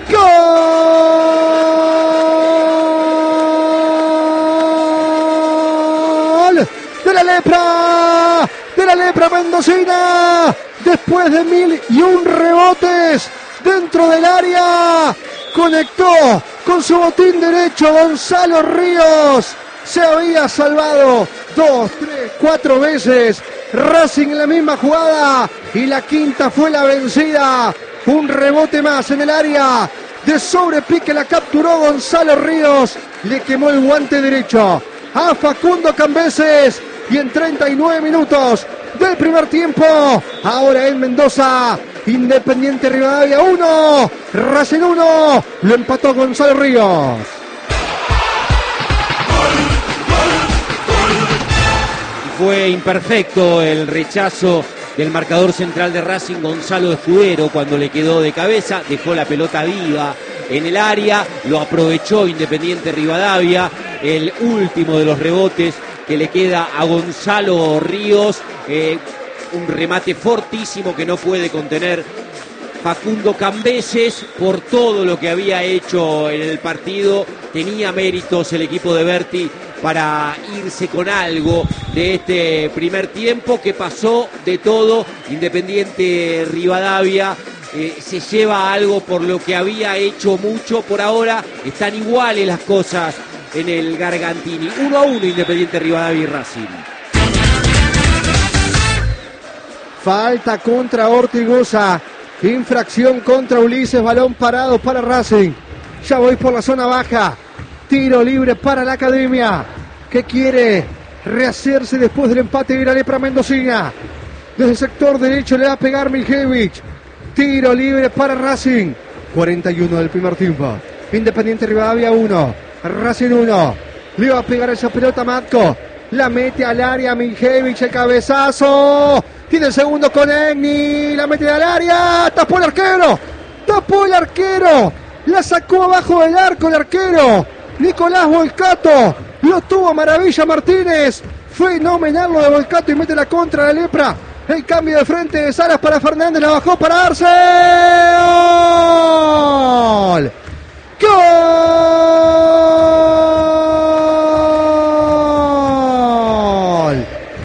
[SPEAKER 2] ¡Gol! ¡De la lepra! ¡De la lepra mendocina! Después de mil y un rebotes dentro del área, conectó con su botín derecho Gonzalo Ríos. Se había salvado dos, tres, cuatro veces. Racing en la misma jugada y la quinta fue la vencida. Un rebote más en el área. De sobrepique la capturó Gonzalo Ríos. Le quemó el guante derecho a Facundo Cambeses. Y en treinta y nueve minutos del primer tiempo, ahora en Mendoza, Independiente Rivadavia uno, Racing uno, lo empató Gonzalo Ríos.
[SPEAKER 1] Fue imperfecto el rechazo del marcador central de Racing, Gonzalo Escudero, cuando le quedó de cabeza, dejó la pelota viva en el área, lo aprovechó Independiente Rivadavia, el último de los rebotes que le queda a Gonzalo Ríos, eh, un remate fortísimo que no puede contener Facundo Cambeses por todo lo que había hecho en el partido. Tenía méritos el equipo de Berti para irse con algo de este primer tiempo, que pasó de todo. Independiente Rivadavia eh, se lleva algo por lo que había hecho mucho. Por ahora están iguales las cosas en el Gargantini. uno a uno Independiente Rivadavia y Racing.
[SPEAKER 2] Falta contra Ortigosa. Infracción contra Ulises. Balón parado para Racing. Ya voy por la zona baja. Tiro libre para la Academia, que quiere rehacerse después del empate de la lepra mendocina. Desde el sector derecho le va a pegar Miljevich. Tiro libre para Racing. cuarenta y uno del primer tiempo. Independiente Rivadavia uno. Racing uno. Le va a pegar esa pelota Matko. La mete al área Miljevich, el cabezazo. Tiene el segundo con Egni. La mete al área. Tapó el arquero. Tapó el arquero. La sacó abajo del arco el arquero. Nicolás Volcato. Lo tuvo Maravilla Martínez. Fenomenal lo de Volcato y mete la contra la lepra. El cambio de frente de Salas para Fernández. La bajó para Arce. ¡Gol! ¡Gol!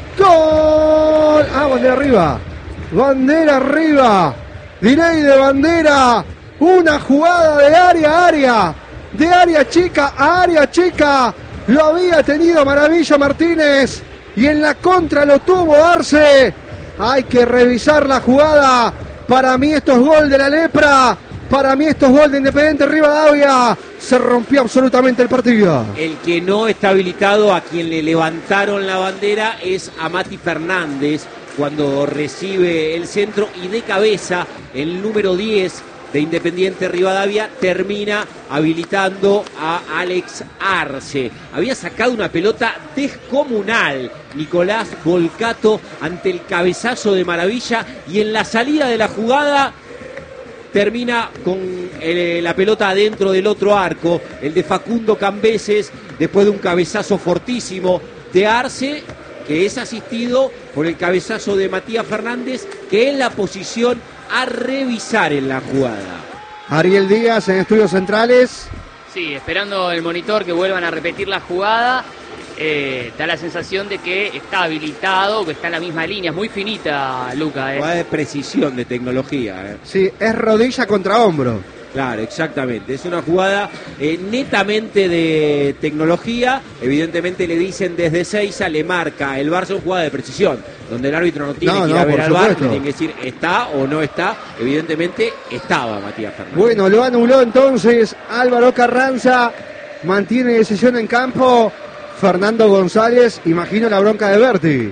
[SPEAKER 2] ¡Gol! Ah, bandera arriba. Bandera arriba. Delay de bandera. Una jugada de área a área. De área chica a área chica. Lo había tenido Maravilla Martínez. Y en la contra lo tuvo Arce. Hay que revisar la jugada. Para mí esto es gol de la lepra. Para mí esto es gol de Independiente Rivadavia. Se rompió absolutamente el partido.
[SPEAKER 1] El que no está habilitado, a quien le levantaron la bandera, es a Mati Fernández cuando recibe el centro y de cabeza el número diez de Independiente Rivadavia termina habilitando a Alex Arce. Había sacado una pelota descomunal Nicolás Volcato ante el cabezazo de Maravilla y en la salida de la jugada termina con el, la pelota adentro del otro arco, el de Facundo Cambeses, después de un cabezazo fortísimo de Arce, que es asistido por el cabezazo de Matías Fernández, que es la posición a revisar en la jugada.
[SPEAKER 2] Ariel Díaz en Estudios Centrales.
[SPEAKER 5] Sí, esperando el monitor que vuelvan a repetir la jugada. Eh, da la sensación de que está habilitado, que está en la misma línea. Es muy finita, Luca. Eh.
[SPEAKER 1] Jugada de precisión, de tecnología. Eh.
[SPEAKER 2] Sí, es rodilla contra hombro.
[SPEAKER 1] Claro, exactamente. Es una jugada eh, netamente de tecnología. Evidentemente le dicen desde Seiza, le marca el V A R, son jugada de precisión, donde el árbitro no tiene
[SPEAKER 2] no,
[SPEAKER 1] que ir
[SPEAKER 2] no,
[SPEAKER 1] a ver al V A R, tiene que decir está o no está. Evidentemente estaba Matías Fernández.
[SPEAKER 2] Bueno, lo anuló entonces Álvaro Carranza. Mantiene decisión en campo Fernando González. Imagino la bronca de Berti.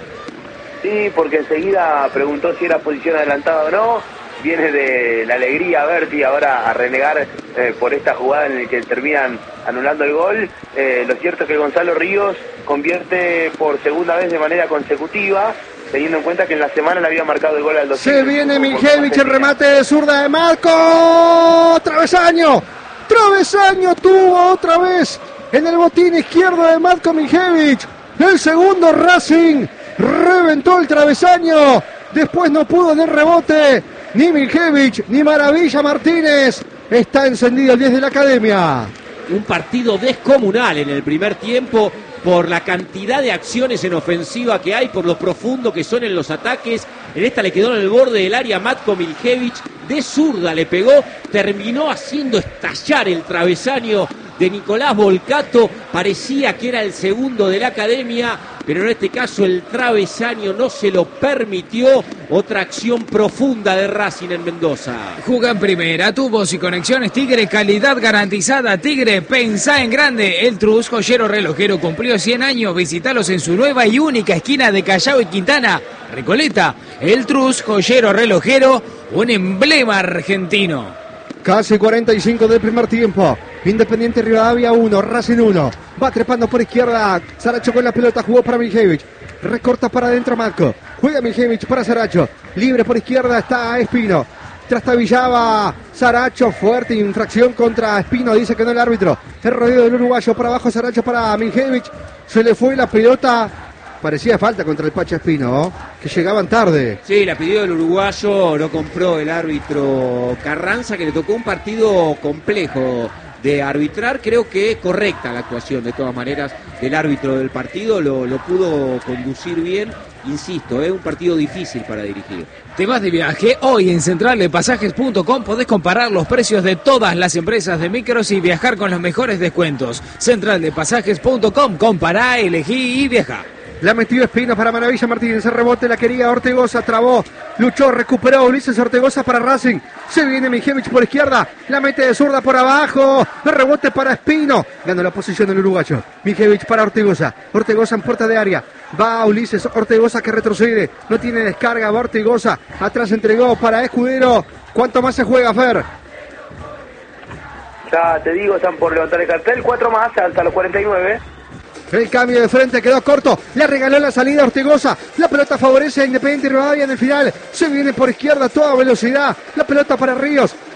[SPEAKER 4] Sí, porque enseguida preguntó si era posición adelantada o no. Viene de la alegría Berti ahora a renegar eh, por esta jugada en la que terminan anulando el gol. Eh, lo cierto es que Gonzalo Ríos convierte por segunda vez de manera consecutiva, teniendo en cuenta que en la semana le había marcado el gol al dos.
[SPEAKER 2] Se viene Miljevich, el remate de zurda de Marco. Travesaño. Travesaño tuvo otra vez en el botín izquierdo de Marco Miljevich. El segundo Racing reventó el travesaño. Después no pudo en el rebote ni Miljevich ni Maravilla Martínez. Está encendido el diez de la Academia.
[SPEAKER 1] Un partido descomunal en el primer tiempo por la cantidad de acciones en ofensiva que hay, por lo profundo que son en los ataques. En esta le quedó en el borde del área Matko Miljevich, de zurda le pegó, terminó haciendo estallar el travesaño de Nicolás Volcato. Parecía que era el segundo de la Academia, pero en este caso el travesaño no se lo permitió. Otra acción profunda de Racing en Mendoza.
[SPEAKER 3] Juga en primera, tubos y conexiones Tigre, calidad garantizada. Tigre, pensá en grande. El Trus, joyero relojero, cumplió cien años. Visítalos en su nueva y única esquina de Callao y Quintana, Recoleta. El Trus, joyero relojero, un emblema argentino.
[SPEAKER 2] Casi cuarenta y cinco del primer tiempo. Independiente Rivadavia uno, Racing uno. Va trepando por izquierda. Saracho con la pelota, jugó para Miljevich. Recorta para adentro Marco. Juega Miljevich para Saracho. Libre por izquierda está Espino. Trastabillaba Saracho. Fuerte infracción contra Espino. Dice que no el árbitro. El rodeo del uruguayo por abajo. Saracho para Miljevich. Se le fue la pelota. Parecía falta contra el Pacha Espino, ¿no? Que llegaban tarde.
[SPEAKER 1] Sí, la pidió el uruguayo, no compró el árbitro Carranza, que le tocó un partido complejo de arbitrar. Creo que correcta la actuación, de todas maneras, del árbitro del partido. Lo, lo pudo conducir bien. Insisto, es ¿eh? un partido difícil para dirigir.
[SPEAKER 3] ¿Te vas de viaje? Hoy en central de pasajes punto com podés comparar los precios de todas las empresas de micros y viajar con los mejores descuentos. central de pasajes punto com, compará, elegí y viaja.
[SPEAKER 2] La metió Espino para Maravilla Martínez. El rebote la quería Ortegoza. Trabó. Luchó. Recuperó Ulises Ortegoza para Racing. Se viene Miljevich por izquierda. La mete de zurda por abajo. El rebote para Espino. Ganó la posición del uruguayo. Miljevich para Ortegoza. Ortegoza en puerta de área. Va Ulises Ortegoza que retrocede. No tiene descarga. Va Ortegoza. Atrás entregó para Escudero. ¿Cuánto más se juega, Fer?
[SPEAKER 4] Ya te digo, están por levantar el cartel. Cuatro más hasta los cuarenta y nueve.
[SPEAKER 2] El cambio de frente quedó corto. Le regaló la salida a Ortegoza. La pelota favorece a Independiente Rivadavia en el final. Se viene por izquierda a toda velocidad. La pelota para Ríos.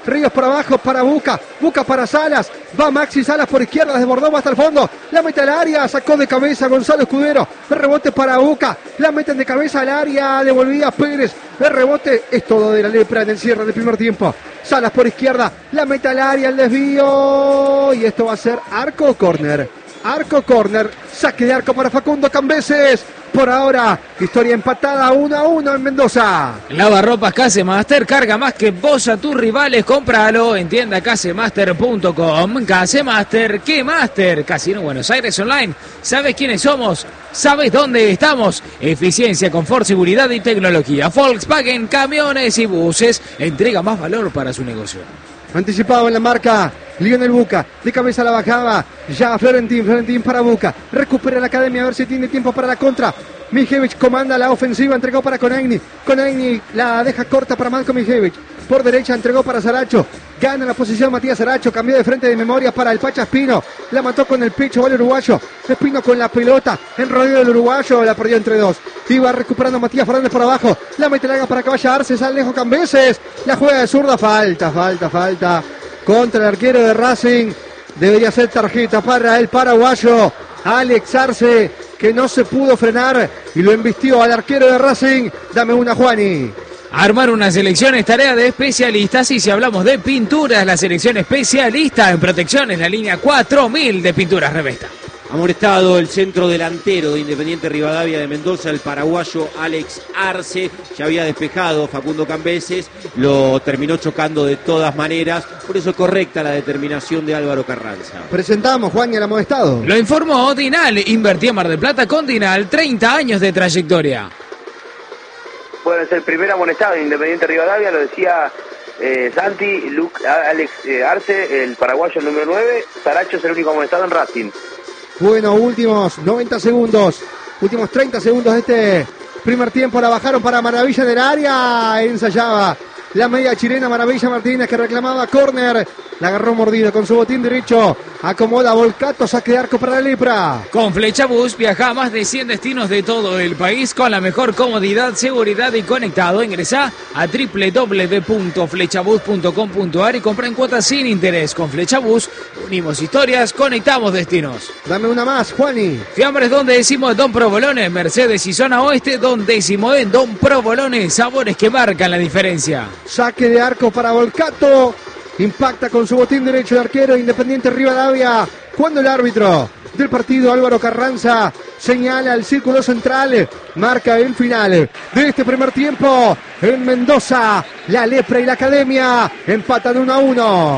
[SPEAKER 2] Ríos por abajo para Buca. Buca para Salas. Va Maxi Salas por izquierda, desbordó, va hasta el fondo. La mete al área, sacó de cabeza Gonzalo Escudero. El rebote para Buca. La meten de cabeza al área, devolvía Pérez. El rebote es todo de la Lepra en el cierre del primer tiempo. Salas por izquierda, la mete al área, el desvío. Y esto va a ser arco o córner. Arco córner, saque de arco para Facundo Cambeses. Por ahora, historia empatada uno a uno en Mendoza.
[SPEAKER 3] Lavarropas Casemaster, carga más que vos a tus rivales, cómpralo en tienda casemaster punto com. Casemaster, ¿qué Master? Casino Buenos Aires Online. ¿Sabes quiénes somos? ¿Sabes dónde estamos? Eficiencia, confort, seguridad y tecnología. Volkswagen, camiones y buses. Entrega más valor para su negocio.
[SPEAKER 2] Anticipado en la marca, Lionel Buca, de cabeza la bajaba, ya Florentín, Florentín para Buca, recupera la academia a ver si tiene tiempo para la contra. Mijevich comanda la ofensiva, entregó para Konagni, Konagni la deja corta para Marco Mijevich, por derecha entregó para Saracho, gana la posición Matías Saracho, cambió de frente de memoria para el Pacha Espino, la mató con el pecho, va el uruguayo, Espino con la pelota, en rodeo del uruguayo, la perdió entre dos, iba recuperando Matías Fernández por abajo, la mete larga para que vaya Arce, sale lejos Cambeses, la juega de zurda, falta, falta, falta, contra el arquero de Racing, debería ser tarjeta para el paraguayo, Alex Arce, que no se pudo frenar y lo embistió al arquero de Racing. Dame una, Juani.
[SPEAKER 3] Armar una selección es tarea de especialistas y si hablamos de pinturas, la selección especialista en protección es la línea cuatro mil de Pinturas Revesta.
[SPEAKER 1] Amonestado el centro delantero de Independiente Rivadavia de Mendoza, el paraguayo Alex Arce. Ya había despejado Facundo Cambeses, lo terminó chocando de todas maneras. Por eso es correcta la determinación de Álvaro Carranza.
[SPEAKER 2] Presentamos, Juan, y el amonestado.
[SPEAKER 3] Lo informó Dinal, invertí en Mar del Plata con Dinal, treinta años de trayectoria.
[SPEAKER 4] Bueno, es el primer amonestado de Independiente Rivadavia, lo decía eh, Santi, Luke, Alex eh, Arce, el paraguayo el número nueve. Saracho es el único amonestado en Racing.
[SPEAKER 2] Bueno, últimos noventa segundos, últimos treinta segundos de este primer tiempo. La bajaron para Maravilla del área, ensayaba la media chilena Maravilla Martínez, que reclamaba córner, la agarró mordida con su botín derecho, acomoda Volcato, saque de arco para la Lepra.
[SPEAKER 3] Con Flechabús viaja a más de cien destinos de todo el país con la mejor comodidad, seguridad y conectado. Ingresá a doble u doble u doble u punto flechabús punto com punto a r y compra en cuotas sin interés. Con Flechabús unimos historias, conectamos destinos.
[SPEAKER 2] Dame una más, Juani.
[SPEAKER 3] Fiambres Don Décimo de Don Provolone, Mercedes y Zona Oeste, Don Décimo en Don Provolone, sabores que marcan la diferencia.
[SPEAKER 2] Saque de arco para Volcato, impacta con su botín derecho de arquero Independiente Rivadavia, cuando el árbitro del partido, Álvaro Carranza, señala el círculo central, marca el final de este primer tiempo en Mendoza. La Lepra y la Academia empatan uno a uno.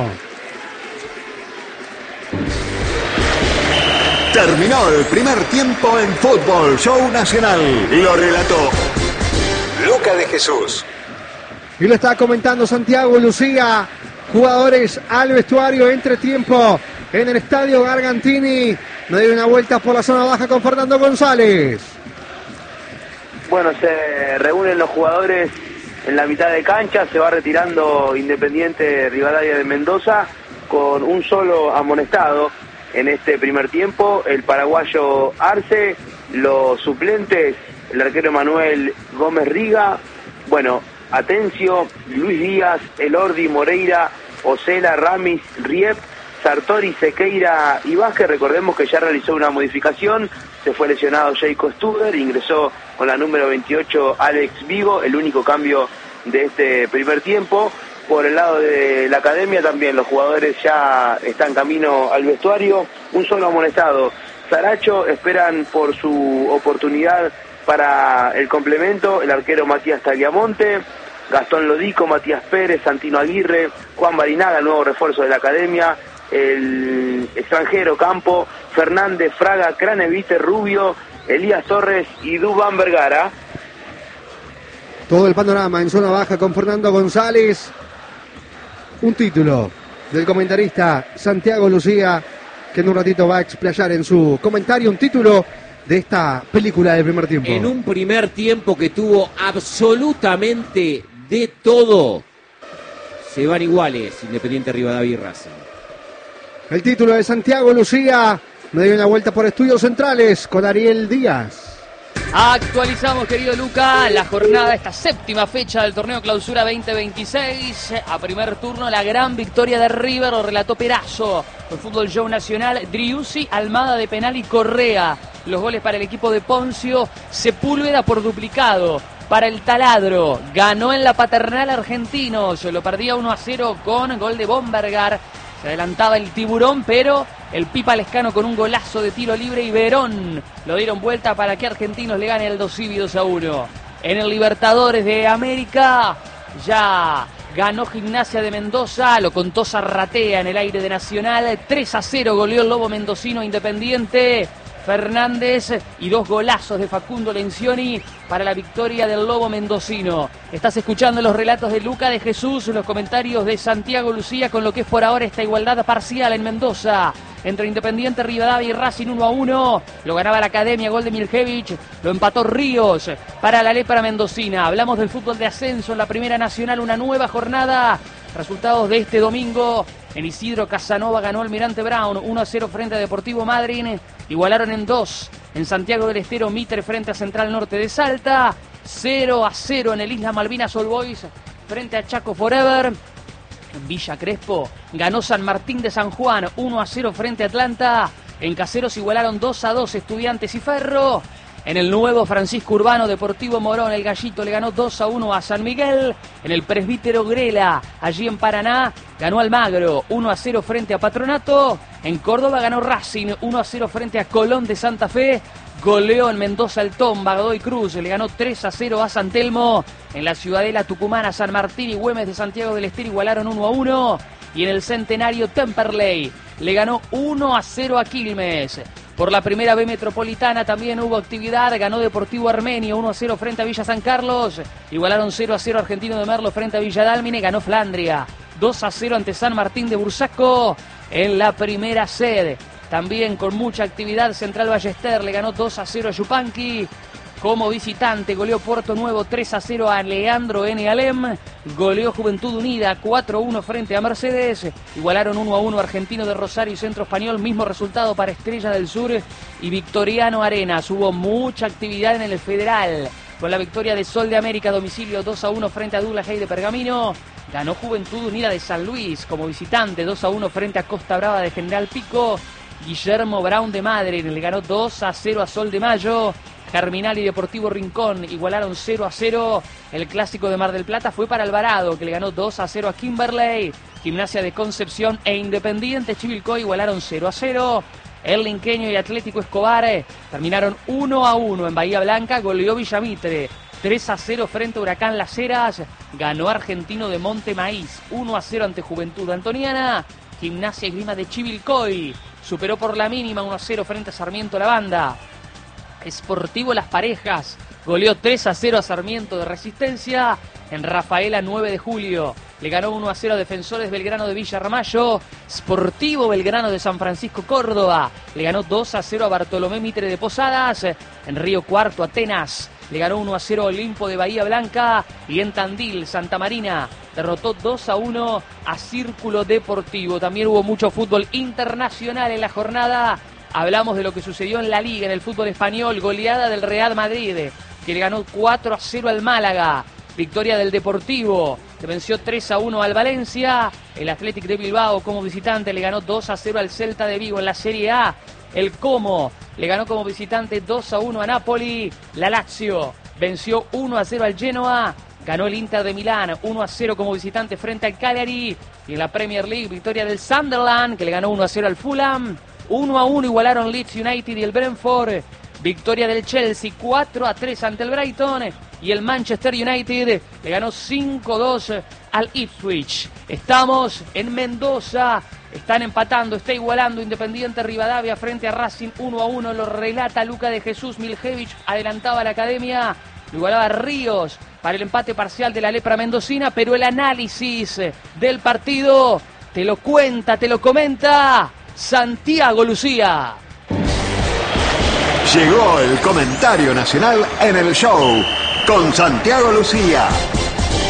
[SPEAKER 6] Terminó el primer tiempo en Fútbol Show Nacional. Lo relató Luca de Jesús.
[SPEAKER 2] Y lo está comentando Santiago Lucía. Jugadores al vestuario, entre tiempo en el estadio Gargantini. No dio una vuelta por la zona baja con Fernando González.
[SPEAKER 4] Bueno, se reúnen los jugadores en la mitad de cancha, se va retirando Independiente Rivadavia de Mendoza con un solo amonestado en este primer tiempo, el paraguayo Arce, los suplentes, el arquero Manuel Gómez Riga, bueno, Atencio, Luis Díaz, Elordi, Moreira, Ocela, Ramis, Riep, Sartori, Sequeira y Vázquez. Recordemos que ya realizó una modificación, se fue lesionado Jacob Studer, ingresó con la número veintiocho Alex Vigo, el único cambio de este primer tiempo. Por el lado de la Academia también los jugadores ya están camino al vestuario, un solo amonestado. Saracho esperan por su oportunidad para el complemento, el arquero Matías Tagliamonte, Gastón Lodico, Matías Pérez, Santino Aguirre, Juan Barinaga, nuevo refuerzo de la Academia, el extranjero Campo, Fernández, Fraga, Cranevite, Rubio, Elías Torres y Dubán Vergara.
[SPEAKER 2] Todo el panorama en zona baja con Fernando González. Un título del comentarista Santiago Lucía, que en un ratito va a explayar en su comentario un título de esta película del primer tiempo.
[SPEAKER 1] En un primer tiempo que tuvo absolutamente de todo, se van iguales Independiente Rivadavia y Racing.
[SPEAKER 2] El título de Santiago Lucía, me dio una vuelta por Estudios Centrales con Ariel Díaz.
[SPEAKER 5] Actualizamos, querido Luca, la jornada, esta séptima fecha del torneo Clausura veinte veintiséis. A primer turno, la gran victoria de River, lo relató Perazo. El Fútbol Show Nacional, Driussi, Almada de penal y Correa. Los goles para el equipo de Poncio, Sepúlveda por duplicado. Para el Taladro, ganó en la Paternal Argentinos, lo perdía uno a cero con gol de Bombergar. Se adelantaba el Tiburón, pero el Pipa Lescano con un golazo de tiro libre y Verón lo dieron vuelta para que Argentinos le gane el Dosivi dos a uno. En el Libertadores de América ya ganó Gimnasia de Mendoza, lo contó Zarratea en el aire de Nacional. tres a cero goleó el Lobo Mendocino Independiente. Fernández y dos golazos de Facundo Lencioni para la victoria del Lobo Mendocino. Estás escuchando los relatos de Luca de Jesús, los comentarios de Santiago Lucía con lo que es por ahora esta igualdad parcial en Mendoza entre Independiente Rivadavia y Racing uno a uno. Lo ganaba la Academia, gol de Miljevich, lo empató Ríos para la lepra mendocina. Hablamos del fútbol de ascenso en la Primera Nacional, una nueva jornada. Resultados de este domingo. En Isidro Casanova ganó Almirante Brown uno a cero frente a Deportivo Madryn. Igualaron en dos. En Santiago del Estero, Mitre frente a Central Norte de Salta. cero a cero en el Isla Malvinas All Boys frente a Chaco Forever. En Villa Crespo ganó San Martín de San Juan uno a cero frente a Atlanta. En Caseros igualaron dos a dos Estudiantes y Ferro. En el nuevo Francisco Urbano, Deportivo Morón, el Gallito le ganó dos a uno a San Miguel. En el Presbítero Grela, allí en Paraná, ganó Almagro uno a cero frente a Patronato. En Córdoba ganó Racing uno a cero frente a Colón de Santa Fe. Goleó en Mendoza el Tomba, Godoy Cruz le ganó tres a cero a San Telmo. En la Ciudadela Tucumana, San Martín y Güemes de Santiago del Estero igualaron uno a uno. Y en el Centenario, Temperley le ganó uno a cero a Quilmes. Por la primera B metropolitana también hubo actividad, ganó Deportivo Armenio uno a cero frente a Villa San Carlos, igualaron cero a cero Argentino de Merlo frente a Villa Dálmine, ganó Flandria dos a cero ante San Martín de Bursaco en la primera sede. También con mucha actividad, Central Ballester le ganó dos a cero a Yupanqui. Como visitante goleó Puerto Nuevo tres a cero a Leandro N. Alem. Goleó Juventud Unida cuatro a uno frente a Mercedes. Igualaron uno a uno Argentino de Rosario y Centro Español. Mismo resultado para Estrella del Sur y Victoriano Arenas. Hubo mucha actividad en el Federal. Con la victoria de Sol de América a domicilio dos a uno frente a Douglas Hay de Pergamino. Ganó Juventud Unida de San Luis como visitante dos a uno frente a Costa Brava de General Pico. Guillermo Brown de Madrid le ganó dos a cero a Sol de Mayo. Germinal y Deportivo Rincón igualaron cero a cero. El clásico de Mar del Plata fue para Alvarado, que le ganó dos a cero a Kimberley. Gimnasia de Concepción e Independiente Chivilcoy igualaron cero a cero. El Linqueño y Atlético Escobar eh, terminaron uno a uno en Bahía Blanca. Goleó Villamitre tres a cero frente a Huracán Las Heras. Ganó Argentino de Monte Maíz uno a cero ante Juventud Antoniana. Gimnasia y Grima de Chivilcoy superó por la mínima uno a cero frente a Sarmiento La Banda. Sportivo Las Parejas goleó tres a cero a Sarmiento de Resistencia. En Rafaela nueve de julio le ganó uno a cero a Defensores Belgrano de Villa Ramallo. Sportivo Belgrano de San Francisco Córdoba le ganó dos a cero a Bartolomé Mitre de Posadas. En Río Cuarto Atenas le ganó uno a cero a Olimpo de Bahía Blanca. Y en Tandil Santa Marina derrotó dos a uno a Círculo Deportivo. También hubo mucho fútbol internacional en la jornada. Hablamos de lo que sucedió en la Liga, en el fútbol español. Goleada del Real Madrid, que le ganó cuatro a cero al Málaga. Victoria del Deportivo, que venció tres a uno al Valencia. El Athletic de Bilbao como visitante le ganó dos a cero al Celta de Vigo en la Serie A. El Como le ganó como visitante dos a uno a Napoli. La Lazio venció uno a cero al Genoa. Ganó el Inter de Milán uno a cero como visitante frente al Cagliari. Y en la Premier League, victoria del Sunderland, que le ganó uno a cero al Fulham. uno a uno igualaron Leeds United y el Brentford. Victoria del Chelsea cuatro a tres ante el Brighton. Y el Manchester United le ganó cinco a dos al Ipswich. Estamos en Mendoza. Están empatando, está igualando Independiente Rivadavia frente a Racing uno a uno. Lo relata Luca de Jesús. Miljevich adelantaba a la Academia. Lo igualaba Ríos para el empate parcial de la lepra mendocina. Pero el análisis del partido te lo cuenta, te lo comenta Santiago Lucía.
[SPEAKER 6] Llegó el comentario nacional en el show con Santiago Lucía.